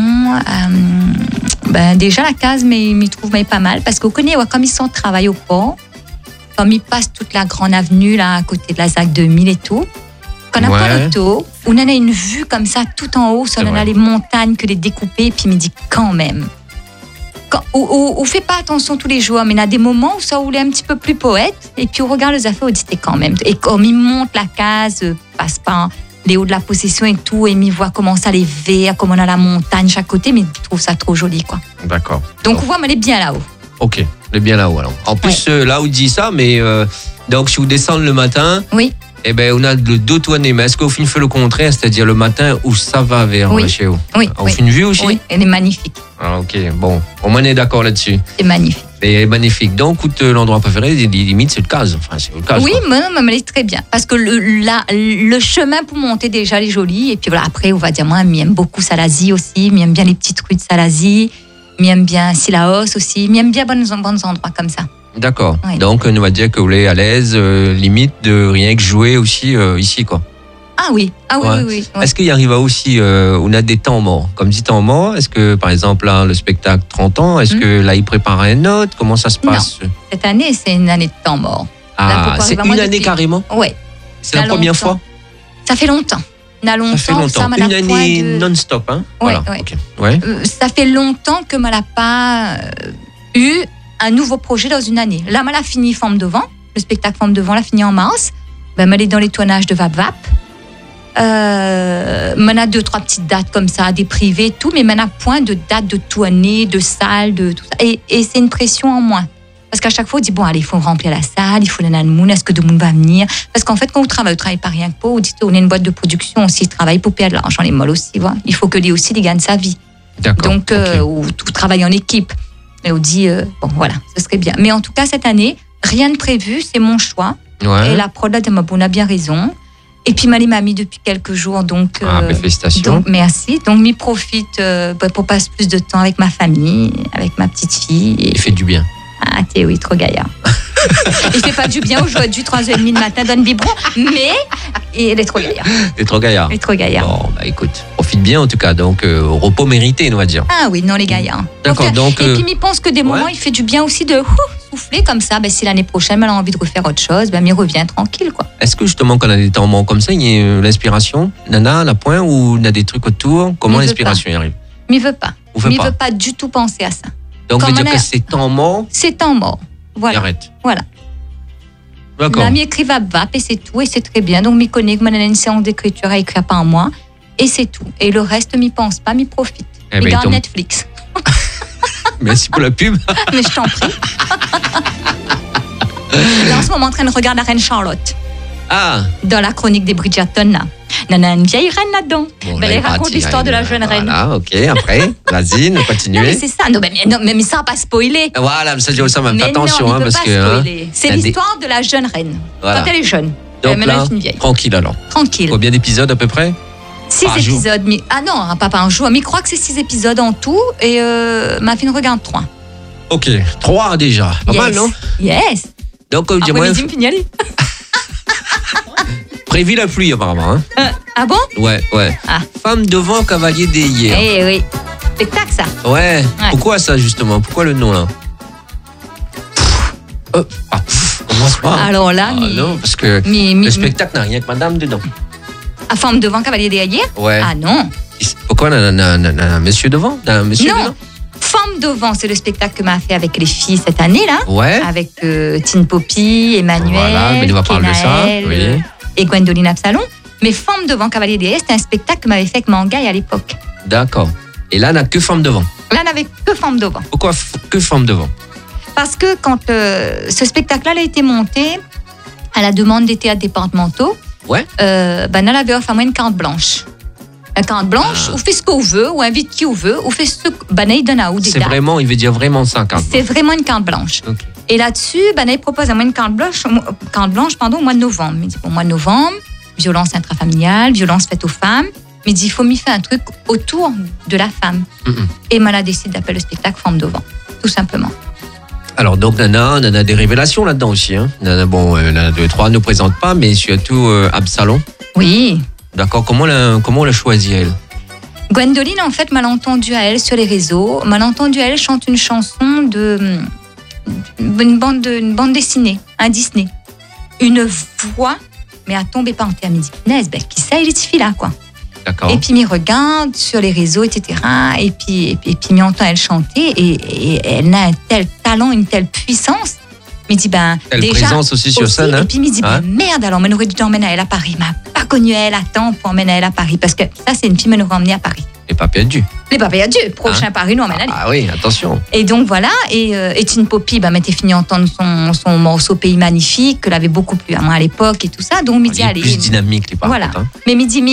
déjà la case, mais je trouve pas mal. Parce qu'on connaît, comme ils sont au travail au port, comme ils passent toute la grande avenue, là, à côté de la ZAC 2000 et tout, quand on n'a pas d'auto, on a une vue comme ça, tout en haut, on a les montagnes que les découper, et puis il me dit quand même. On ne fait pas attention tous les jours, mais il y a des moments où ça on est un petit peu plus poète, et puis on regarde les affaires, on dit quand même. Et comme ils montent la case, passe pas les hauts de la possession et tout, et ils voient comment ça les verts, comment on a la montagne chaque côté, mais ils trouvent ça trop joli, quoi. D'accord. Donc on voit, mais elle est bien là-haut. Ok, elle est bien là-haut alors. En plus, là où il dit ça, mais donc si vous descendez le matin, oui. Eh ben, on a le dos tourné. Mais est-ce qu'au fin fait le contraire, c'est-à-dire le matin où ça va vers chez vous? Oui. Au fin de vue aussi? Oui, elle est magnifique. Ah, ok, bon, au moins on est d'accord là-dessus. C'est magnifique. C'est magnifique. Donc, écoute, l'endroit préféré, limite, c'est le case. Enfin, c'est le case. Oui, mais elle est très bien. Parce que le chemin pour monter déjà, il est joli. Et puis voilà, après, on va dire, moi, j'aime beaucoup Salazie aussi. J'aime bien les petites rues de Salazie. J'aime bien Silaos aussi. J'aime bien bons endroits comme ça. D'accord. Oui. Donc, on va dire que vous êtes à l'aise, limite de rien que jouer aussi ici, quoi. Ah oui. Oui. Est-ce qu'il y arrive aussi, on a des temps morts? Comme dit temps morts, est-ce que, par exemple, là, le spectacle 30 ans, est-ce que là, il prépare un autre? Comment ça se passe? Non. Cette année, c'est une année de temps mort. Ah, c'est une année carrément? Oui. C'est la première fois? Ça fait longtemps. Ça fait longtemps. Une année non-stop, hein? Oui, voilà. oui. Okay. Ouais. Ça fait longtemps que je n'ai pas eu un nouveau projet dans une année. Là, je l'ai fini Forme de Vent. Le spectacle Forme de Vent l'a fini en mars. Je suis dans les tournages de Vap Vap. On a 2-3 petites dates comme ça, des privés et tout, mais on a point de date de tournée, de salle, de tout ça. Et c'est une pression en moins. Parce qu'à chaque fois, on dit, bon, allez, il faut remplir la salle, il faut le monde, est-ce que tout le monde va venir? Parce qu'en fait, quand on travaille pas rien que pour, on dit, on est une boîte de production aussi, il travaille pour perdre de l'argent, les molles aussi, voilà. Il faut que lui aussi, il gagne sa vie. D'accord. Donc, ou tout travaille en équipe. Et on dit, bon, voilà, ce serait bien. Mais en tout cas, cette année, rien de prévu, c'est mon choix. Ouais. Et la prod là de Mabon a bien raison. Et puis, Mali m'a mis depuis quelques jours, donc. Félicitations. Donc, merci. Donc, m'y profite pour passer plus de temps avec ma famille, avec ma petite fille. Il fait du bien. Ah, t'es oui, trop gaillard. Il fait pas du bien aujourd'hui, 3h30 le matin, donne biberon, mais il est trop gaillard. Il est trop gaillard. Il est trop gaillard. Bon, bah écoute, profite bien en tout cas, donc repos mérité, on va dire. Ah oui, non, les gaillards. D'accord, donc. Et puis, il pense que des moments, il fait du bien aussi de souffler comme ça. Ben, si l'année prochaine, elle a envie de refaire autre chose, ben, il revient tranquille, quoi. Est-ce que justement, quand on a des temps morts comme ça, il y a l'inspiration, Nana, la point, ou on a des trucs autour? Comment l'inspiration y arrive? Mais il veut pas. Il veut pas du tout penser à ça. Donc, veut dire que c'est temps mort? C'est temps mort. Voilà. Il arrête. Voilà. D'accord. L'ami écrit Vap et c'est tout, et c'est très bien. Donc, m'y connais que une séance d'écriture à écrire par mois, et c'est tout. Et le reste, m'y pense pas, m'y profite. Eh ben, regarde Netflix. Merci pour la pub. Mais je t'en prie. Là, en ce moment, en train de regarder la reine Charlotte. Ah. Dans la chronique des Bridgerton, là. Nana, une vieille reine là-dedans. Bon, elle raconte l'histoire de la jeune reine. Ah, ok, après, vas-y, nous continuons. Non, mais c'est ça. Non, mais ça, pas spoiler. Voilà, mais ça, je dis ça, même mais attention, non, parce que. C'est l'histoire de la jeune reine. Voilà. Quand elle est jeune. Donc maintenant, là, je suis une vieille. tranquille alors. Tranquille. Combien d'épisodes à peu près? 6 par jour. épisodes. Ah non, pas par un jour. Mais je crois que c'est 6 épisodes en tout. Et ma fille regarde 3. Ok, 3 déjà. Pas mal, non? Yes. Donc, Après, midi, me finis. prévu la pluie apparemment. Hein? Ah bon? Ouais. Ah. Femme devant, cavalier des hier. Eh oui. Spectacle, ça. Ouais. Pourquoi ça justement? Pourquoi le nom là? Commence pas. Alors là, non, parce que le spectacle n'a rien que madame dedans. À femme devant, cavalier derrière? Ouais. Ah non. Pourquoi un monsieur devant? Un monsieur non. dedans? Femme devant, c'est le spectacle que m'a fait avec les filles cette année là. Ouais. Avec Tine Poppy, Emmanuel, voilà, mais on va parler de ça. Oui. Et Gwendoline Absalon. Mais Femme devant, cavalier derrière, c'était un spectacle que m'avait fait avec Mangaï à l'époque. D'accord. Et là, on n'a que femme devant. Là, on n'avait que Femme devant. Pourquoi que femme devant? Parce que quand ce spectacle-là a été monté à la demande des théâtres départementaux, ouais. On avait offert à moi une carte blanche. Une carte blanche, ou fait ce qu'on veut, ou invite qui on veut, ou fait ce il donne à ou des C'est dates. vraiment, il veut dire vraiment ça, carte C'est vraiment une carte blanche. Okay. Et là-dessus, il propose à moi une carte blanche au mois de novembre. Il dit, au mois de novembre, violence intrafamiliale, violence faite aux femmes. Mais il dit, il faut m'y faire un truc autour de la femme. Et moi, a décidé d'appeler le spectacle Femme devant, tout simplement. Alors, donc, Nana, on a des révélations là-dedans aussi. Hein. Nana, bon, Nana 2, 3 ne présente pas, mais surtout Absalon. Oui. D'accord, comment on l'a choisi, elle? Gwendoline, en fait, m'a entendue à elle sur les réseaux. M'a entendue à elle chante une chanson une bande dessinée, un Disney. Une voix, mais à tomber par terre. Elle me dit, Nesbeth, qui ça, il est fille là, quoi. D'accord. Et puis, m'y regarde sur les réseaux, etc. Et puis m'y entend elle chanter. Et elle a un tel talent, une telle puissance. Me dit, telle déjà, présence aussi sur scène. Hein? Et puis, me dit, merde, alors, on aurait dû t'emmener à elle à Paris. M'a pas connue elle à temps pour emmener elle à Paris. Parce que ça, c'est une fille qui nous emmener à Paris. Les pas perdus. Les pas perdus. Prochain Paris, nous emmène à Ah oui, attention. Et donc, voilà. Et Tine Poppy, m'était fini entendre son morceau Pays Magnifique, que l'avait beaucoup plu à moi à l'époque et tout ça. Donc, me dit, allez. Plus dynamique, les paroles. Voilà. Mais me dit,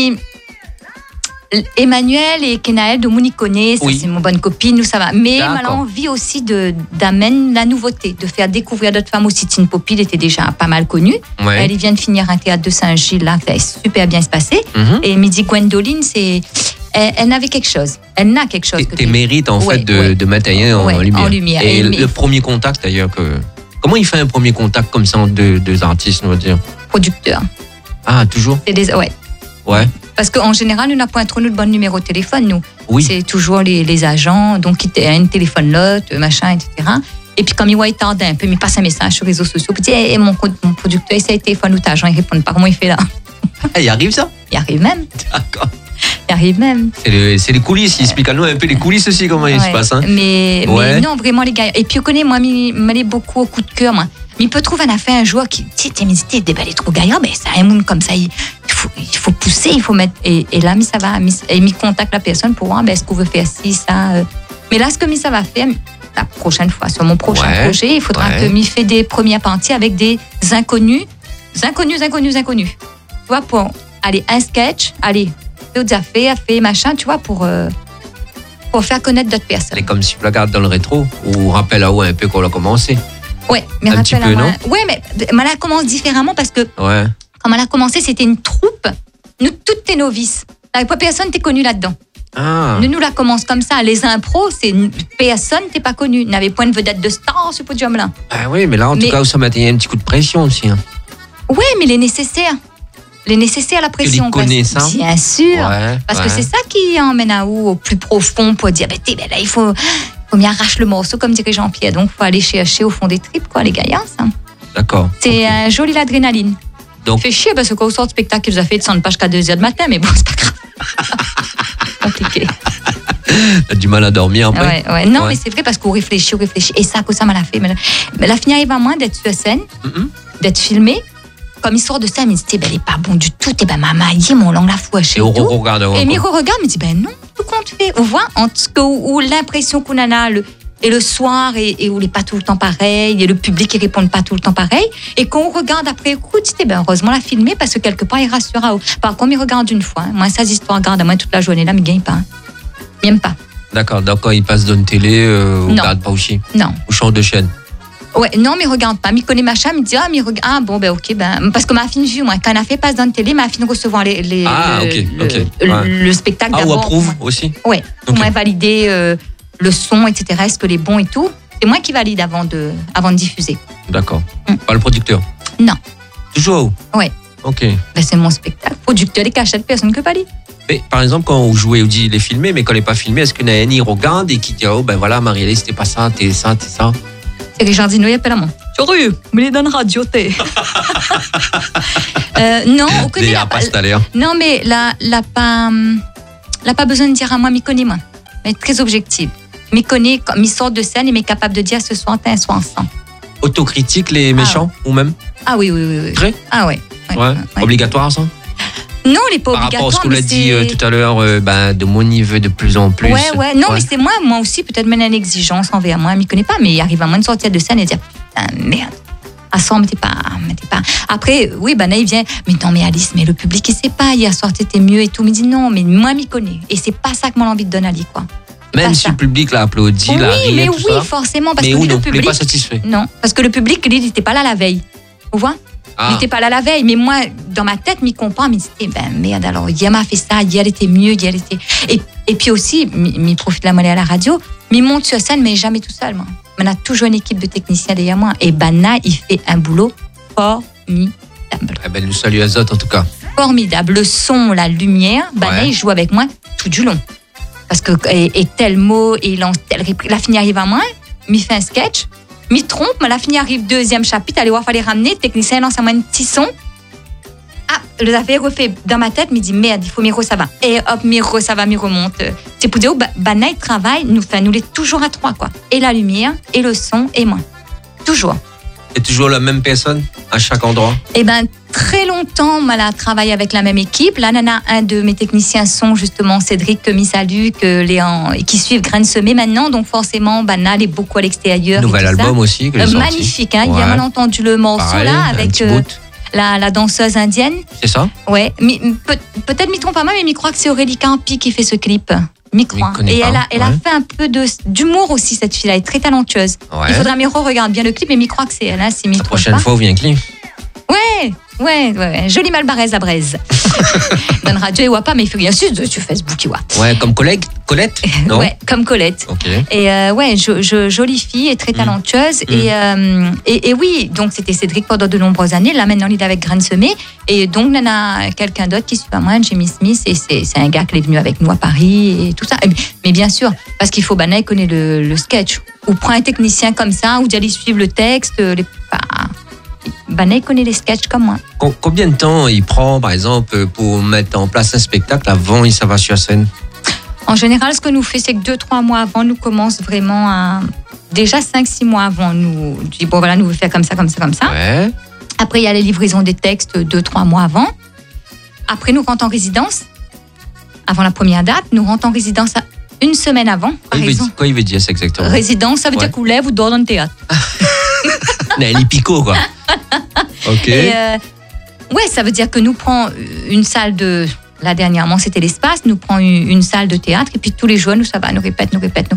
Emmanuel et Kenaël de Mouni connaît, c'est mon bonne copine, nous ça va. Mais elle a envie aussi d'amener la nouveauté, de faire découvrir d'autres femmes aussi. Tine Poppy, elle était déjà pas mal connue. Ouais. Elle vient de finir un théâtre de Saint-Gilles, là, qui va super bien se passer. Et Midi Gwendoline, elle avait quelque chose. Elle n'a quelque chose. Tes mérites, en fait, de mettre en lumière. Et le premier contact, d'ailleurs, comment il fait un premier contact comme ça entre deux artistes, on va dire? Producteur. Ah, toujours? Ouais. Parce qu'en général, nous n'avons pas trop de bon numéro de téléphone, nous. Oui. C'est toujours les agents, donc il y a une téléphone note, machin, etc. Et puis, comme il tarde un peu, il passe un message sur les réseaux sociaux. Il dit, mon producteur, il essaie de téléphone ou agent, il ne répond pas. Comment il fait là? Il arrive ça? Il arrive même. D'accord. Il arrive même. C'est les coulisses. Il explique à nous un peu les coulisses aussi, comment il se passe. Hein. Mais non, vraiment, les gars. Et puis, je connais, moi, il m'allait beaucoup au coup de cœur, moi. Mais il peut trouver un affaire un joueur qui, tu sais, t'es déballé trop gaillard, mais ça a un monde comme ça, il faut pousser, il faut mettre. Et là, ça va, il contacte la personne pour voir, est-ce qu'on veut faire ci, ça. Mais là, ce que ça va faire, la prochaine fois, sur mon prochain projet, il faudra que m'y fait des premières parties avec des inconnus. Tu vois, pour aller un sketch, aller, d'autres affaires, machin, tu vois, pour faire connaître d'autres personnes. C'est comme si tu la regardes dans le rétro, ou rappelle à où un peu qu'on a commencé. Ouais, mais un petit peu, non? Ouais, mais elle commence différemment parce que quand elle a commencé, c'était une troupe. Nous, toutes tes novices. Pas personne t'es connu là-dedans. Ah. Nous la commence comme ça. Les impros, c'est personne t'es pas connu. N'avait point de vedette de star ce podium-là. Ah oui, mais là, en tout cas, ça m'a donné un petit coup de pression aussi. Hein. Ouais, mais les nécessaires. La pression. Tu les connais, ça? Bien sûr. Parce que c'est ça qui emmène à où, au plus profond, pour dire, là, il faut m'y arrache le morceau, comme dirait Jean-Pierre. Donc, il faut aller chercher au fond des tripes, quoi, les gaillards, ça. D'accord. C'est un joli l'adrénaline. Donc, fait chier, parce que quand on sort du spectacle, ils ont fait de 100 pages jusqu'à 2h du matin, mais bon, c'est pas grave. Compliqué. T'as du mal à dormir après? Ouais. Non, mais c'est vrai, parce qu'on réfléchit. Et ça m'a la fait. Mais la fini arrive à moi d'être sur scène, d'être filmé. Comme il sort de ça, il me dit, elle est pas bon du tout. maman, mon langue la fouache. Et on regarde. Et il regarde, me dit, non, tout compte fait. On voit, où l'impression qu'on en a, et le soir, et où il n'est pas tout le temps pareil, et le public ne répond pas tout le temps pareil. Et quand on regarde après coup, tu dis, heureusement la filmer, parce que quelque part, il rassurera. Par contre, il regarde une fois. Moi, ça, histoire regarde à moi toute la journée, là, mais il ne gagne pas. Il n'aime pas. D'accord, donc quand il passe d'une télé, on ne regarde pas aussi? Non. Ou change de chaîne? Ouais, non, mais regarde pas. Il connaît machin, il me dit, bon, ben, ok, ben, parce que ma fille vu, moi, quand elle a fait passe dans la télé, ma fille recevoir le spectacle d'abord. Ah, ou approuve moi. aussi? Ouais, pour moi, valider le son, etc., est-ce que les bons et tout. C'est moi qui valide avant de diffuser. D'accord. Pas le producteur? Non. Toujours? Ouais. Ok. Ben, c'est mon spectacle. Producteur et cachette, personne que valide. Mais par exemple, quand vous jouez, vous dites il est filmé, mais quand il n'est pas filmé, est-ce que Naani regarde et qui dit oh ben voilà, Marie-Hélène, c'était pas ça, t'es ça, t'es ça? C'est Richard Dino, il appelle à moi. Sérieux, mais il est dans la radio, t'es. Non, on connaît. Non, mais là, pas besoin de dire à moi, m'y connaît moi. Mais très objective. M'y connaît, m'y sort de scène et m'est capable de dire ce soir, t'es un soir ensemble. Autocritique les méchants ou même? Ah oui. Très? Ah ouais. Obligatoire ça? Non, il n'est pas obligatoire. Par rapport à ce qu'on l'a dit tout à l'heure, de mon niveau de plus en plus. Ouais. Non, mais c'est moi aussi, peut-être même une exigence envers moi. Je ne m'y connais pas, mais il arrive à moi de sortir de scène et de dire putain, merde. À ça, mais t'es pas. Après, oui, il vient. Mais non, mais Alice, mais le public, il sait pas. Hier soir, t'étais mieux et tout. Mais il dit non, mais moi, je m'y connais. Et c'est pas ça que moi, j'ai envie de donner à lui, quoi. Même si le public l'a applaudi, l'a ri, mais tout oui, ça. forcément. Parce mais que le public. Il n'est pas satisfait. Non, parce que le public, il n'était pas là la veille. Vous voyez? Il n'était pas là la veille, mais moi, dans ma tête, m'y comprend, m'y dit, merde, alors, hier m'a fait ça, hier elle était mieux, hier elle était. Et puis aussi, m'y profite de la monnaie à la radio, m'y monte sur scène, mais jamais tout seul, moi. On a toujours une équipe de techniciens derrière moi. Et Bana, il fait un boulot formidable. Nous saluons à Zot, en tout cas. Formidable. Le son, la lumière, Bana, il joue avec moi tout du long. Parce que, et tel mot, et il lance tel réplique. La fini arrive à moi, m'y fait un sketch. M'y trompe, mais la fini arrive deuxième chapitre, allez voir, fallait ramener, le technicien lance à moi un petit son. Ah, le affaire refait dans ma tête, me dit merde, il faut Miro, ça va. Et hop, Miro, ça va, Miro remonte. C'est pour dire, Bana, il travaille, nous l'est toujours à trois, quoi. Et la lumière, et le son, et moi. Toujours. C'est toujours la même personne à chaque endroit? Très longtemps, on a travaillé avec la même équipe. Là, nana, un de mes techniciens sont justement Cédric, que salue, qui suivent Graines Semées maintenant. Donc forcément, Bana est beaucoup à l'extérieur. Nouvel album aussi. Magnifique, hein, il y a mal entendu le morceau là avec la danseuse indienne. C'est ça? Ouais, mais peut-être m'y trompe pas mal, mais je crois que c'est Aurélie Campi qui fait ce clip. Et elle a fait un peu d'humour aussi, cette fille-là. Elle est très talentueuse. Ouais. Il faudra Miro regarde bien le clip, mais je crois que c'est elle. Hein, si la prochaine fois, on vient clip. Ouais. Joli Malbarès à Braise. Dans la radio, il voit pas, mais il fait bien sûr sur Facebook, il voit. Ouais, comme Colette? Non? Ouais, comme Colette. Okay. Et jolie fille et très talentueuse. Et oui, donc c'était Cédric pendant de nombreuses années. Là, maintenant, il est avec Graines Semées. Et donc, il y a quelqu'un d'autre qui suit à moi, Jamie Smith. Et c'est un gars qui est venu avec nous à Paris et tout ça. Mais bien sûr, parce qu'il faut, Bana, il connaît le sketch. Ou prend un technicien comme ça, ou d'aller suivre le texte. Bana connaît les sketchs comme moi. Combien de temps il prend, par exemple, pour mettre en place un spectacle avant il s'en va sur scène? En général, ce que nous fait, c'est que 2-3 mois avant, nous commence vraiment à... Déjà 5-6 mois avant, nous dit bon voilà, nous voulons faire comme ça. Ouais. Après, il y a les livraisons des textes 2-3 mois avant. Après, nous rentrons en résidence. Avant la première date, nous rentrons en résidence une semaine avant. Quoi il veut dire ça exactement? Résidence, ça veut dire qu'on lève ou dort dans le théâtre. Elle est picot, quoi. Ok. Et ça veut dire que nous prenons une salle de... Là, dernièrement, c'était l'Espace. Nous prenons une salle de théâtre et puis tous les jours, nous répète.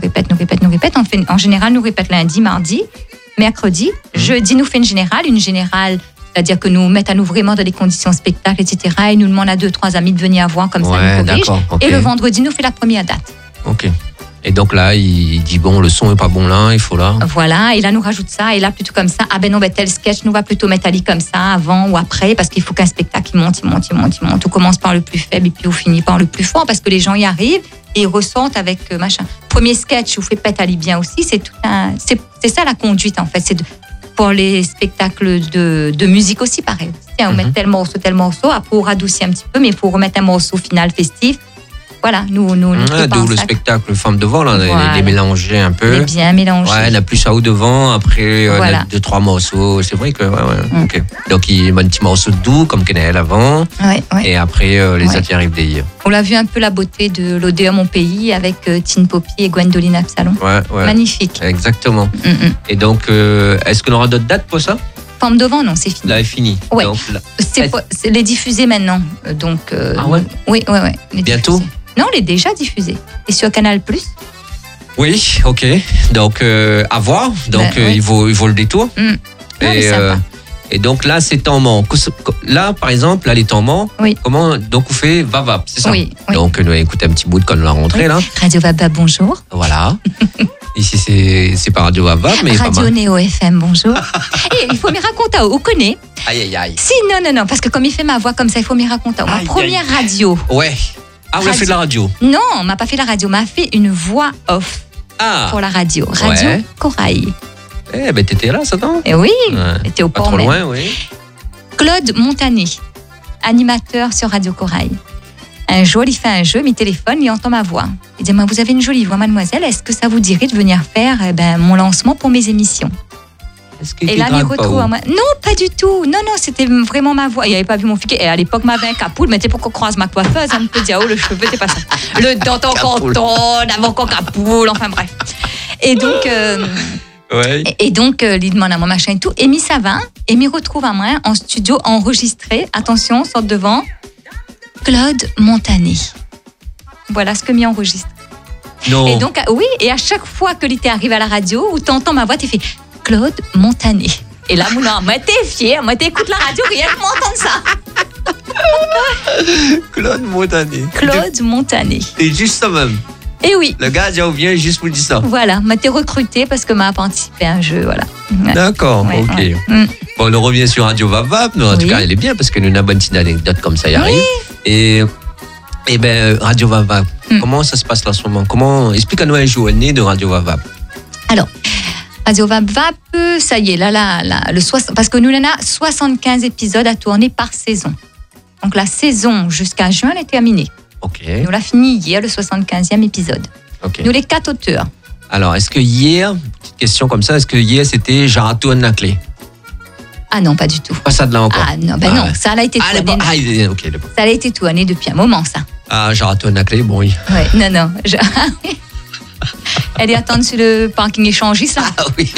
En général, nous répète lundi, mardi, mercredi. Jeudi, nous fait une générale. C'est-à-dire que nous mettons à nous vraiment dans des conditions spectacle, etc. Et nous demandons à 2-3 amis de venir voir comme ça, nous corrige. Okay. Et le vendredi, nous fait la première date. Ok. Et donc là, il dit bon, le son est pas bon là, il faut là. Voilà, et là, nous rajoute ça, et là, plutôt comme ça. Ah ben non, tel sketch, nous va plutôt mettre Ali comme ça, avant ou après, parce qu'il faut qu'un spectacle, il monte. On commence par le plus faible, et puis on finit par le plus fort, parce que les gens y arrivent, et ils ressentent avec machin. Premier sketch, vous fait Ali bien aussi, c'est ça la conduite, en fait. Pour les spectacles de musique aussi, pareil. Tiens, on met tel morceau, après on radoucit un petit peu, mais il faut remettre un morceau final festif. Voilà, nous d'où le spectacle Femme devant, là, voilà. Les mélanger un peu. Les bien mélanger. Ouais, il a plus ça au devant, après voilà. 2-3 morceaux. C'est vrai que. Okay. Donc il met un petit morceau doux, comme Kenel avant. Ouais. Et après, les autres y arrivent des. On l'a vu un peu la beauté de l'Odéum Mon Pays avec Tine Poppy et Gwendoline Absalon. Ouais. Magnifique. Exactement. Et donc, est-ce qu'on aura d'autres dates pour ça? Femme devant, non, c'est fini. Là, c'est fini. Ouais. Donc, c'est les diffusés maintenant. Donc, ah ouais? Oui. Bientôt? Non, on est déjà diffusé. Et sur Canal+. Oui, ok. Donc, à voir. Donc, oui. il vaut le détour. Non, mais sympa. Et donc là, c'est temps mort. Là, par exemple, là, les temps morts, Oui. comment, donc on fait Vavap, c'est ça? Oui. Donc, nous écoutez un petit bout de quand on l'a rentré, là. Radio Vavap, bonjour. Voilà. Ici, c'est pas Radio Vavap, mais Radio pas mal. Néo FM, bonjour. Et il faut me raconter, vous connaissez? Aïe. Si, non, parce que comme il fait ma voix comme ça, il faut me raconter. Ma Aïe, première radio. Ouais. Ah, on a fait de la radio. Non, on m'a pas fait la radio, m'a fait une voix off pour la radio. Radio Ouais. Corail. Eh ben, t'étais là, ça, non? Et oui, Ouais. t'étais au Pas port trop même. loin, oui. Claude Montané, animateur sur Radio Corail. Un jour, il fait un jeu, il téléphone, il entend ma voix. Il dit, vous avez une jolie voix, mademoiselle, est-ce que ça vous dirait de venir faire mon lancement pour mes émissions? Est-ce qu'il Et te là, il drague pas, retrouve ou? à moi. Non, pas du tout. Non, c'était vraiment ma voix. Il n'avait pas vu mon fiquet. Et à l'époque, m'avait un capoule. Mais tu sais, pour qu'on croise ma coiffeuse, elle me peut dire, oh, le cheveu, t'es pas ça. Le dent encore Capoule. tonne, avant qu'on capoule, enfin bref. Et donc, Ouais. il demande à moi machin et tout. Et ça va. Et m'y retrouve à moi en studio enregistré. Attention, sorte devant. Claude Montané. Voilà ce que m'y enregistre. Non. Et donc, oui, et à chaque fois que l'été arrive à la radio, où t'entends ma voix, tu fais Claude Montané. Et là, moi, t'es fier, moi, t'écoutes la radio, rien que m'entendre ça. Claude Montané. Claude Montané. T'es juste ça même. Et oui, Le gars, déjà, vient juste pour dire ça. voilà, m'a été recruté parce que m'a participé à un jeu, voilà. Ouais. D'accord, Ouais, ok. ouais. Bon, on revient sur Radio Vavap. En tout Oui. cas, elle est bien parce que nous avons une petite anecdote comme ça, y arrive. Et ben, Radio Vavap, comment ça se passe là en ce moment? Explique-nous un journée de Radio Vavap. Alors, Radio Vap, ça y est, parce que nous, on a 75 épisodes à tourner par saison. Donc, la saison jusqu'à juin, elle est terminée. Ok. Nous l'a fini hier, le 75e épisode. Ok. Nous, les 4 auteurs. Alors, est-ce que hier, petite question comme ça, est-ce que hier c'était Jaratoune la clé? Ah non, pas du tout. Pas ça de là encore. Ah non, non, ouais. ça a été Ah, tourné. ok, d'accord. Ça a été tourné depuis un moment, ça. Ah, Jaratoune la clé, bon, oui. Ouais, non. Elle est attendue sur le parking échangiste, là. Ah oui.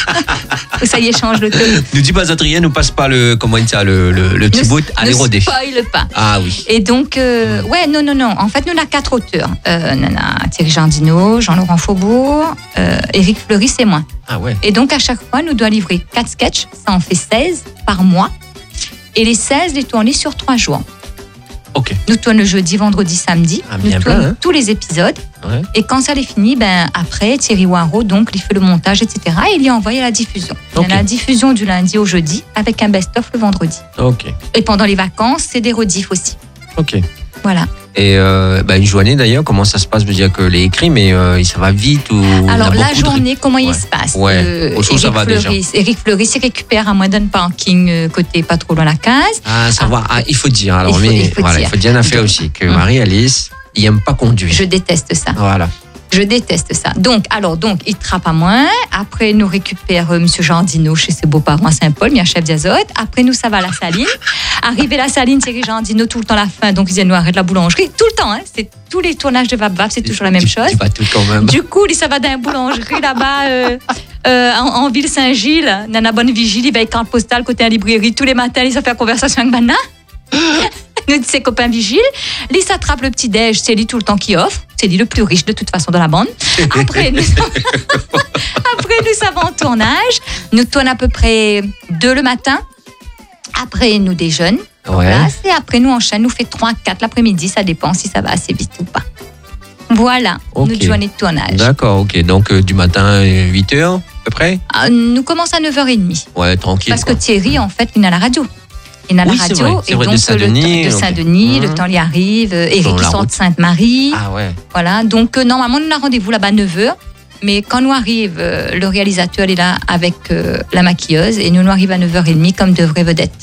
Où ça y échange le tout. Ne dis pas rien, nous passe pas le petit bout à l'érodé. Ne spoil pas. Ah oui. Et donc, ouais, non. En fait, nous, on a 4 auteurs. On a Thierry Jardino, Jean-Laurent Faubourg, Éric Fleury, c'est moi. Ah ouais. Et donc, à chaque fois, nous devons livrer 4 sketchs. Ça en fait 16 par mois. Et les 16, les tourner sur 3 jours. Ok. Nous tournons le jeudi, vendredi, samedi. Ah, nous bien tournons plein, hein. tous les épisodes. Ouais. Et quand ça les finit, après, Thierry Waro, donc, il fait le montage, etc. Et il y envoie à la diffusion. Ok. Il y a la diffusion du lundi au jeudi avec un best-of le vendredi. Ok. Et pendant les vacances, c'est des rediffs aussi. Ok. Voilà. Et une journée d'ailleurs, comment ça se passe? Je veux dire que les écrits, mais ça va vite ou Alors, il y a la beaucoup de- journée, comment il Ouais. se passe? Ouais. Autre chose, ça va déjà. Éric Fleury se récupère à moins d'un parking côté pas trop loin la case. Ah, savoir. Ah, il faut dire. Alors, Il faut dire. il faut dire une affaire aussi que Marie-Alice, il aime pas conduire. Je déteste ça. Voilà. Je déteste ça. Donc, il trappe à moins. Après, nous récupère M. Jardino chez ses beaux-parents à Saint-Paul, il y a un chef d'azote. Après, nous, ça va à la Saline. Arrivé à la Saline, Thierry Jardino, tout le temps la faim. Donc, ils viennent nous arrêter la boulangerie. Tout le temps, hein. C'est tous les tournages de Vap Vap, c'est toujours la même chose. Tu vas tout quand même. Du coup, ça va dans une boulangerie là-bas, en ville Saint-Gilles, dans la bonne vigile, il va avec carte postale côté à la librairie. Tous les matins, il fait la conversation avec Banna. Nous, ses copains vigiles. Lui s'attrape le petit-déj, c'est lui tout le temps qui offre. C'est lui le plus riche de toute façon de la bande. Après, nous savons en tournage. Nous tournons à peu près 2 le matin. Après, nous déjeunons. Ouais. Place, et après, nous enchaînons. Nous fait 3, 4 l'après-midi. Ça dépend si ça va assez vite ou pas. Voilà, Ok. notre journée de tournage. D'accord, ok. Donc, du matin, 8h à peu près? Nous commençons à 9h30. Ouais, tranquille. Parce quoi. que Thierry, en fait, il est à la radio. Il est à la Oui, c'est radio. vrai, c'est Et vrai, de donc, Saint-Denis, de ok. Saint-Denis, le temps y arrive. Eric, Dans qui la sort de route. Sainte-Marie. Ah ouais. Voilà. Donc, normalement, nous avons rendez-vous là-bas à 9h. Mais quand nous arrive, le réalisateur il est là avec la maquilleuse. Et nous arrivons à 9h30 comme de vraies vedettes.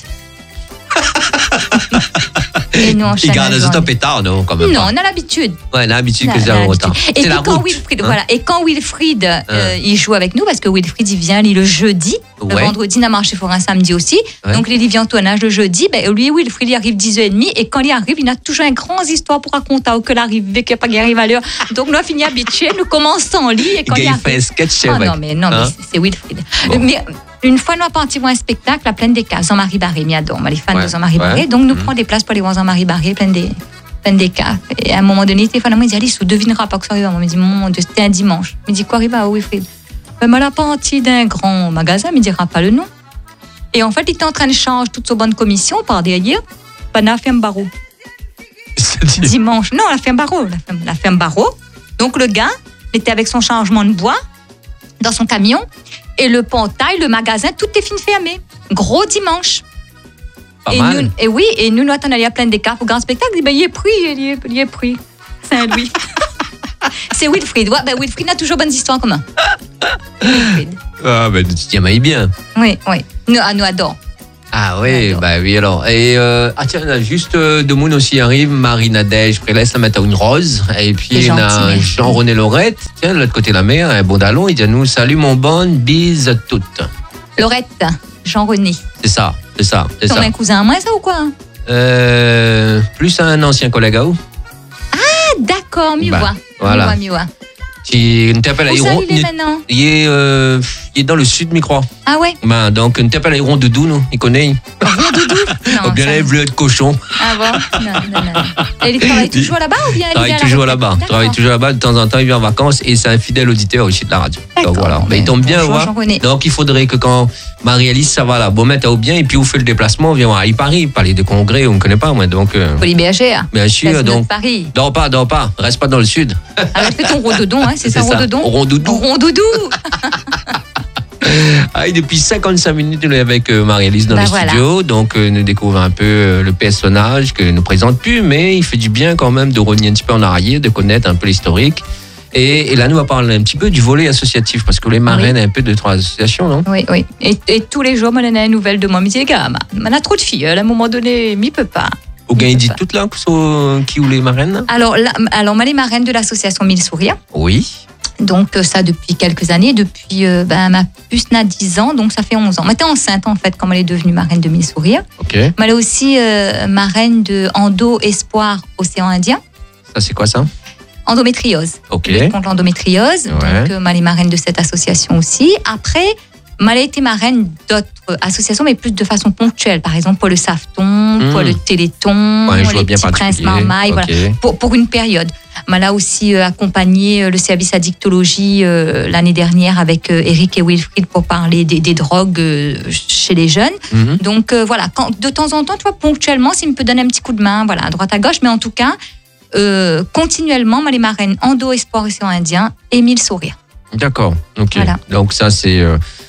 Et nous Il enchaînons. garde la les journée. autos pétards, non, quand même Non, pas. on a l'habitude. Ouais, l'habitude On que a j'ai en l'habitude. retard. Et C'est puis la quand route. Wilfried, hein. voilà, et quand Wilfried il joue avec nous, parce que Wilfried il vient lui, le jeudi, le Ouais. vendredi, il a marché pour un samedi aussi. Ouais. Donc il vient en tournage le jeudi. Lui, Wilfried, il arrive 10h30 et quand il arrive, il a toujours une grande histoire pour raconter au que l'arrivée, qu'il n'y a pas qu'il arrive à l'heure. Donc nous, on finit habitué, nous commençons en lit et quand il Il fait un arrive. sketch, c'est Ah vrai. non, mais Hein? c'est Wilfried. Bon. Mais une fois, nous avons parti voir un spectacle à Plaine des Cases, Jean-Marie Barré, m'y adore, les fans Ouais, de Jean-Marie ouais. Barré. Donc nous prenons des places pour aller voir Jean-Marie Barré, plein plein d'écarts. Et à un moment donné, Stéphane m'a dit, Alice, tu devineras pas que ça arrive. On me dit, mon Dieu, c'était un dimanche. Il me dit, quoi arrive à Wilfried? Ben, la partie d'un grand magasin, il me dira pas le nom. Et en fait, il était en train de changer toute sa bonne commission par derrière. Ben, a fait un barreau. Dimanche. Non, elle a fait un barreau. Elle a fait un barreau. Donc, le gars était avec son changement de bois dans son camion. Et le portail, le magasin, tout est fin fermé. Gros dimanche. Pas mal. Nous, et oui, et nous, on allait à plein d'écarts pour grand spectacle. Il dit, il est pris. Saint-Louis. C'est Wilfried. Ouais, ben Wilfried a toujours bonnes histoires en commun. Wilfried. Ah, ben, tu t'y aimais bien. Oui. Nous adorons. Ah oui, bah oui alors. Et tiens, on a juste de monde aussi arrive, Marie-Nadège Prélès, la mettre à une rose. Et puis on a Jean-René Laurette, tiens, de l'autre côté de la mer, un bon dallon, il dit à nous, salut mon bon, bise à toutes. Laurette, Jean-René. C'est ça. Ton un cousin à moi, ça ou quoi? Plus un ancien collègue à vous. Ah, d'accord, mieux voix. Voilà. Mieux voix. Qui nous t'appelle Aéron. Il est maintenant? Il est dans le sud, je crois. Ah ouais? Ben, donc, nous t'appelle Aéron Doudou, nous. Il connaît. Aéron Doudou? Non. Ou bien il veut être cochon. Ah bon? Non. Et il travaille toujours là-bas ou bien il travaille toujours là-bas. Travaille toujours là-bas. De temps en temps, il vient en vacances et c'est un fidèle auditeur aussi de la radio. Donc voilà. Mais il tombe bien, voir. Donc il faudrait que quand Marie-Alice, ça va là, bon, mettre au bien et puis vous faites le déplacement, on vient à Paris, palais de congrès, on ne connaît pas, moi. Donc. Polybergère. Bien sûr, donc. Paris. Dors pas. Reste pas dans le sud. Alors fais ton rondodon, hein, c'est ça, rondodon? Rondoudou. Ah, depuis 55 minutes, nous sommes avec Marie-Alice dans les studios. Donc, nous découvrons un peu le personnage que nous présente plus, mais il fait du bien quand même de revenir un petit peu en arrière, de connaître un peu l'historique. Et là, nous allons parler un petit peu du volet associatif, parce que les marraines, un peu de 3 associations, non? Oui. Et tous les jours, on a une nouvelle de moi. Je me dis, les gars, on a trop de filles. À un moment donné, m'y peut pas. Au gain, il dit toutes là, qui ou les marraines? Alors, moi, les marraines de l'association Mille Sourires. Oui. Donc ça depuis quelques années, depuis ma puce n'a 10 ans, donc ça fait 11 ans. Elle était enceinte en fait quand elle est devenue marraine de Mille Sourires. Ok. Mais elle est aussi marraine de Endo Espoir Océan Indien. Ça c'est quoi ça? Endométriose. Ok. Contre l'endométriose, ouais. Donc elle est marraine de cette association aussi. Après, elle a été marraine d'autres associations, mais plus de façon ponctuelle. Par exemple, pour le Safton, pour le Téléthon, les petits princes Marmaille, okay. Voilà, pour une période. Elle a aussi accompagné le service addictologie l'année dernière avec Eric et Wilfried pour parler des drogues chez les jeunes. Mm-hmm. Donc voilà, de temps en temps, tu vois, ponctuellement, s'il me peut donner un petit coup de main, voilà, à droite à gauche, mais en tout cas, continuellement, les marraines Endo Espoir Océan Indien et Mille Sourires. D'accord, ok. Voilà. Donc ça, c'est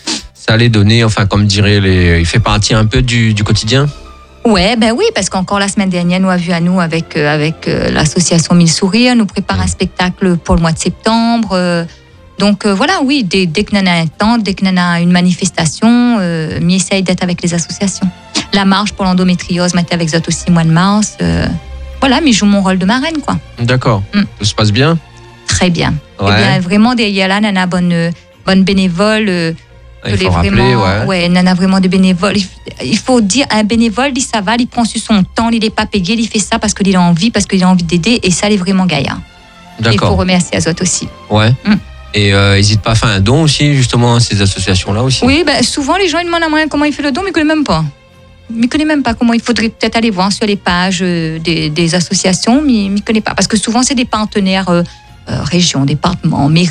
ça allait donner, enfin, comme dirait il fait partie un peu du quotidien. Ouais, ben oui, parce qu'encore la semaine dernière, nous avons vu à nous avec l'association Mille Sourires, nous prépare un spectacle pour le mois de septembre. Donc voilà, oui, dès que nous avons un temps, dès que nous avons une manifestation, nous essaye d'être avec les associations. La marche pour l'endométriose, m'était avec Zot aussi mois de mars. Voilà, mais je joue mon rôle de marraine, quoi. D'accord. Tout se passe bien? Très bien. Ouais. Eh bien, vraiment, derrière là, nous avons bonne bénévole. Il faut rappeler, ouais, Nana vraiment des bénévoles. Il faut dire, un bénévole, ça va, il prend sur son temps, il n'est pas payé, il fait ça parce qu'il a envie, d'aider, et ça, il est vraiment gaillard. D'accord. Il faut remercier Azot aussi. Ouais. Et n'hésite pas à faire un don aussi, justement, à ces associations-là aussi. Oui, ben, souvent, les gens ils demandent à moi comment il fait le don, mais ils ne connaissent même pas. Ils ne connaissent même pas comment. Il faudrait peut-être aller voir sur les pages des associations, mais ils ne connaissent pas. Parce que souvent, c'est des partenaires régions, départements, mairies,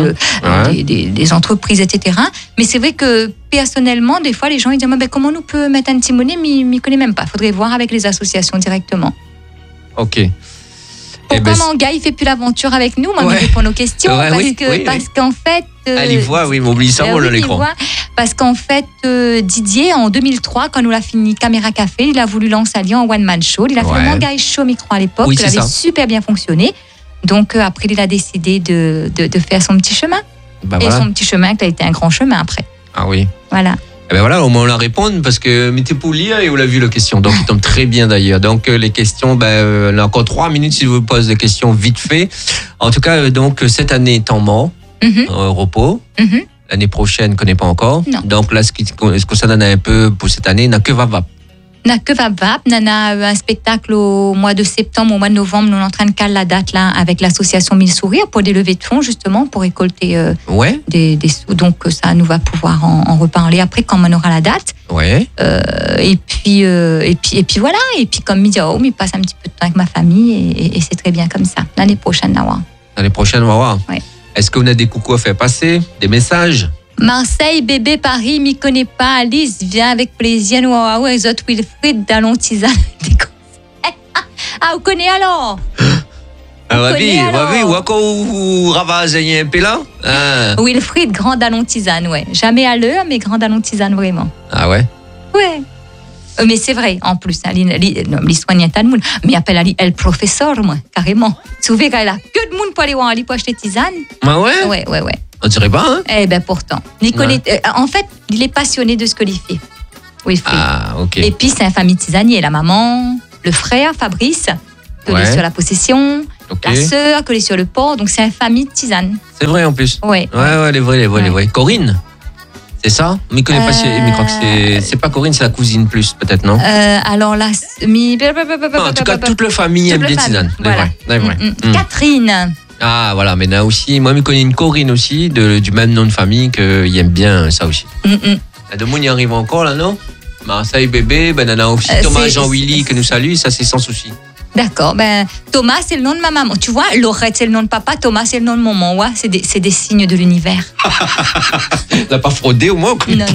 des entreprises, etc. Mais c'est vrai que personnellement, des fois, les gens ils disent comment nous peut mettre un petit monnaie, mais ils ne connaissent même pas. Il faudrait voir avec les associations directement. Ok. Pourquoi mon gars, il ne fait plus l'aventure avec nous? Moi, il répond aux questions. Parce qu'en fait. Elle y voit, oui, m'oublie ça, on l'écran. Parce qu'en fait, Didier, en 2003, quand nous l'a fini Caméra Café, il a voulu lancer un lien en one-man show. Il a fait le Manga Show micro à l'époque. Ça avait super bien fonctionné. Donc après, il a décidé de faire son petit chemin. Son petit chemin, qui a été un grand chemin après. Ah oui. Voilà. Et ben voilà, au moins on la répond parce que mettez pour lire et vous l'avez vu la question. Donc il tombe très bien d'ailleurs. Donc les questions, on a encore 3 minutes si je vous pose des questions vite fait. En tout cas, donc cette année est en mort, repos. L'année prochaine, je ne connais pas encore. Non. Donc là, ce que ça donne un peu pour cette année, n'a que Vavap. n'a que Vap. On a un spectacle au mois de septembre, au mois de novembre. Nous sommes en train de caler la date là avec l'association Mille Sourires pour des levées de fonds justement pour récolter des sous. Donc ça, nous va pouvoir en reparler après quand on aura la date. Ouais. Et puis voilà. Et puis comme Midiao, il passe un petit peu de temps avec ma famille et c'est très bien comme ça. L'année prochaine, Nawa. L'année prochaine, on va voir. Ouais. Est-ce qu'on a des coucous à faire passer, des messages? Marseille, bébé, Paris, m'y connaît pas. Alice, viens avec plaisir. Nous, les autres, Wilfried, Dallon, Tisane. Ah, vous connaissez alors? Ah, oui, ou encore ou Ravaz, il y a un peu là? Wilfried, grand Dallon, Tisane, ouais. Jamais à l'heure, mais grand Dallon, Tisane, vraiment. Ah ouais? Ouais. Mais c'est vrai, en plus, l'histoire n'y a pas de monde. Mais appelle Ali, elle professeur, moi, carrément. Souvent, quand elle a que de monde pour aller voir Ali pour acheter tisane. Ah ouais? Ouais. On dirait pas, hein? Eh ben pourtant. En fait, il est passionné de ce que il fait. Oui, ah, ok. Et puis, c'est un famille tisanier. La maman, le frère, Fabrice, que est sur la possession, la sœur, que est sur le port. Donc, c'est une famille de tisane. C'est vrai, en plus. Ouais, les vrais. Corinne? C'est ça? Mais je crois que c'est pas Corinne, c'est la cousine plus, peut-être, non? Alors là, en tout cas, toute la famille aime bien tisane. Voilà. Catherine. Ah, voilà, mais là aussi, moi, je connais une Corinne aussi, du même nom de famille, qui aime bien ça aussi. La de y arrive encore, là, non? Marseille, bébé, on a aussi Thomas Jean-Willy, que nous salue, ça, c'est sans souci. D'accord. Thomas, c'est le nom de ma maman. Tu vois, Laurette, c'est le nom de papa. Thomas, c'est le nom de maman. Ouais, c'est des signes de l'univers. T'as pas fraudé au moins? Non.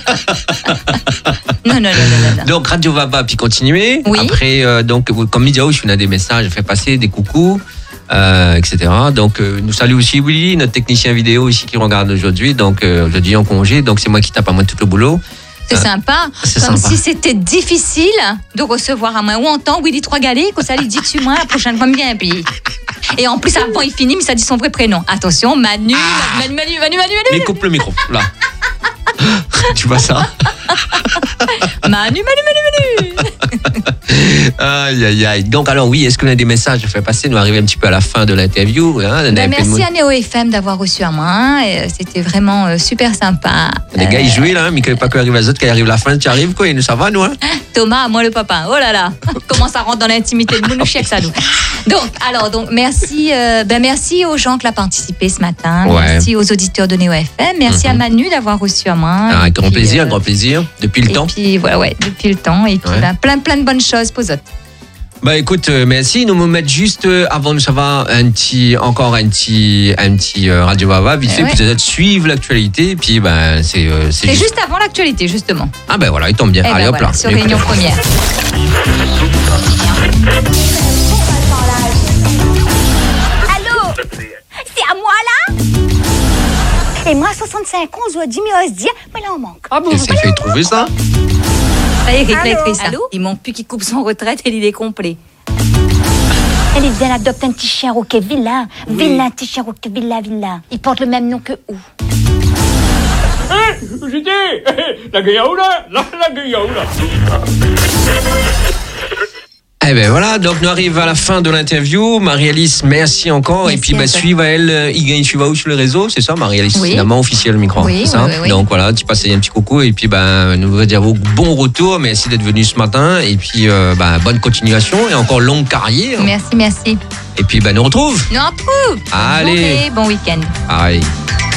Non. Donc, Radio Vava, puis continuer. Oui. Après, donc, comme Midiao, je fais des messages, je fais passer des coucous, etc. Donc, nous salue aussi Willy, notre technicien vidéo aussi qui regarde aujourd'hui. Donc, aujourd'hui en congé. Donc, c'est moi qui tape à moi tout le boulot. C'est sympa. Comme si c'était difficile de recevoir à moi ou entendre Willy Trois Galets, que ça lui dit dessus moi la prochaine fois bien puis. Et en plus avant il finit mais ça dit son vrai prénom. Attention, Manu. Mais coupe le micro là. Tu vois ça? Manu. Aïe. Donc alors oui, est-ce qu'on a des messages à faire passer? Nous arrivons un petit peu à la fin de l'interview. Merci à Néo FM d'avoir reçu à moi. C'était vraiment super sympa. Les gars, ils jouent là, mais qu'il n'y a pas qu'arrive à les autres, quand arrive la fin, tu arrives quoi? Ça va, nous, hein? Thomas, moi le papa. Oh là là, comment ça rentre dans l'intimité de nous, chef, ça nous. Donc merci, merci aux gens qui ont participé ce matin. Ouais. Merci aux auditeurs de Néo FM. Merci à Manu d'avoir reçu à moi. Un grand plaisir. Depuis le temps. Et puis voilà, depuis le temps. Et puis plein de bonnes choses pour eux autres. Écoute, merci. Nous me mettre juste avant, ça va, un petit Radio Vava vite fait, peut-être suivre l'actualité. Puis c'est juste avant l'actualité justement. Ah voilà, il tombe bien. Allez hop là. Sur Réunion Première. Allô, c'est à moi là? Et moi, 65 ans, je dois 10 000 à se dire, mais là on manque. Ah bon? Qu'est-ce qu'il fait trouver ça? Eric l'a écrit ça. Il manque plus qu'il coupe son retraite et il est complet. Elle vient adopter un petit chien au Villa. Villa, petit chien au Villa. Il porte le même nom que où? J'ai dit, la gueulaoula. Voilà, donc nous arrivons à la fin de l'interview. Marie-Alice, merci encore. Merci et puis suivez elle, il suivez où sur les réseaux, c'est ça, Marie-Alice? Oui. Finalement officiel micro. Oui, ça. Oui. Donc voilà, tu passes un petit coucou et puis nous voudrions dire bon retour, merci d'être venu ce matin et puis bonne continuation et encore longue carrière. Merci. Et puis nous retrouve. Allez. Bon week-end. Allez.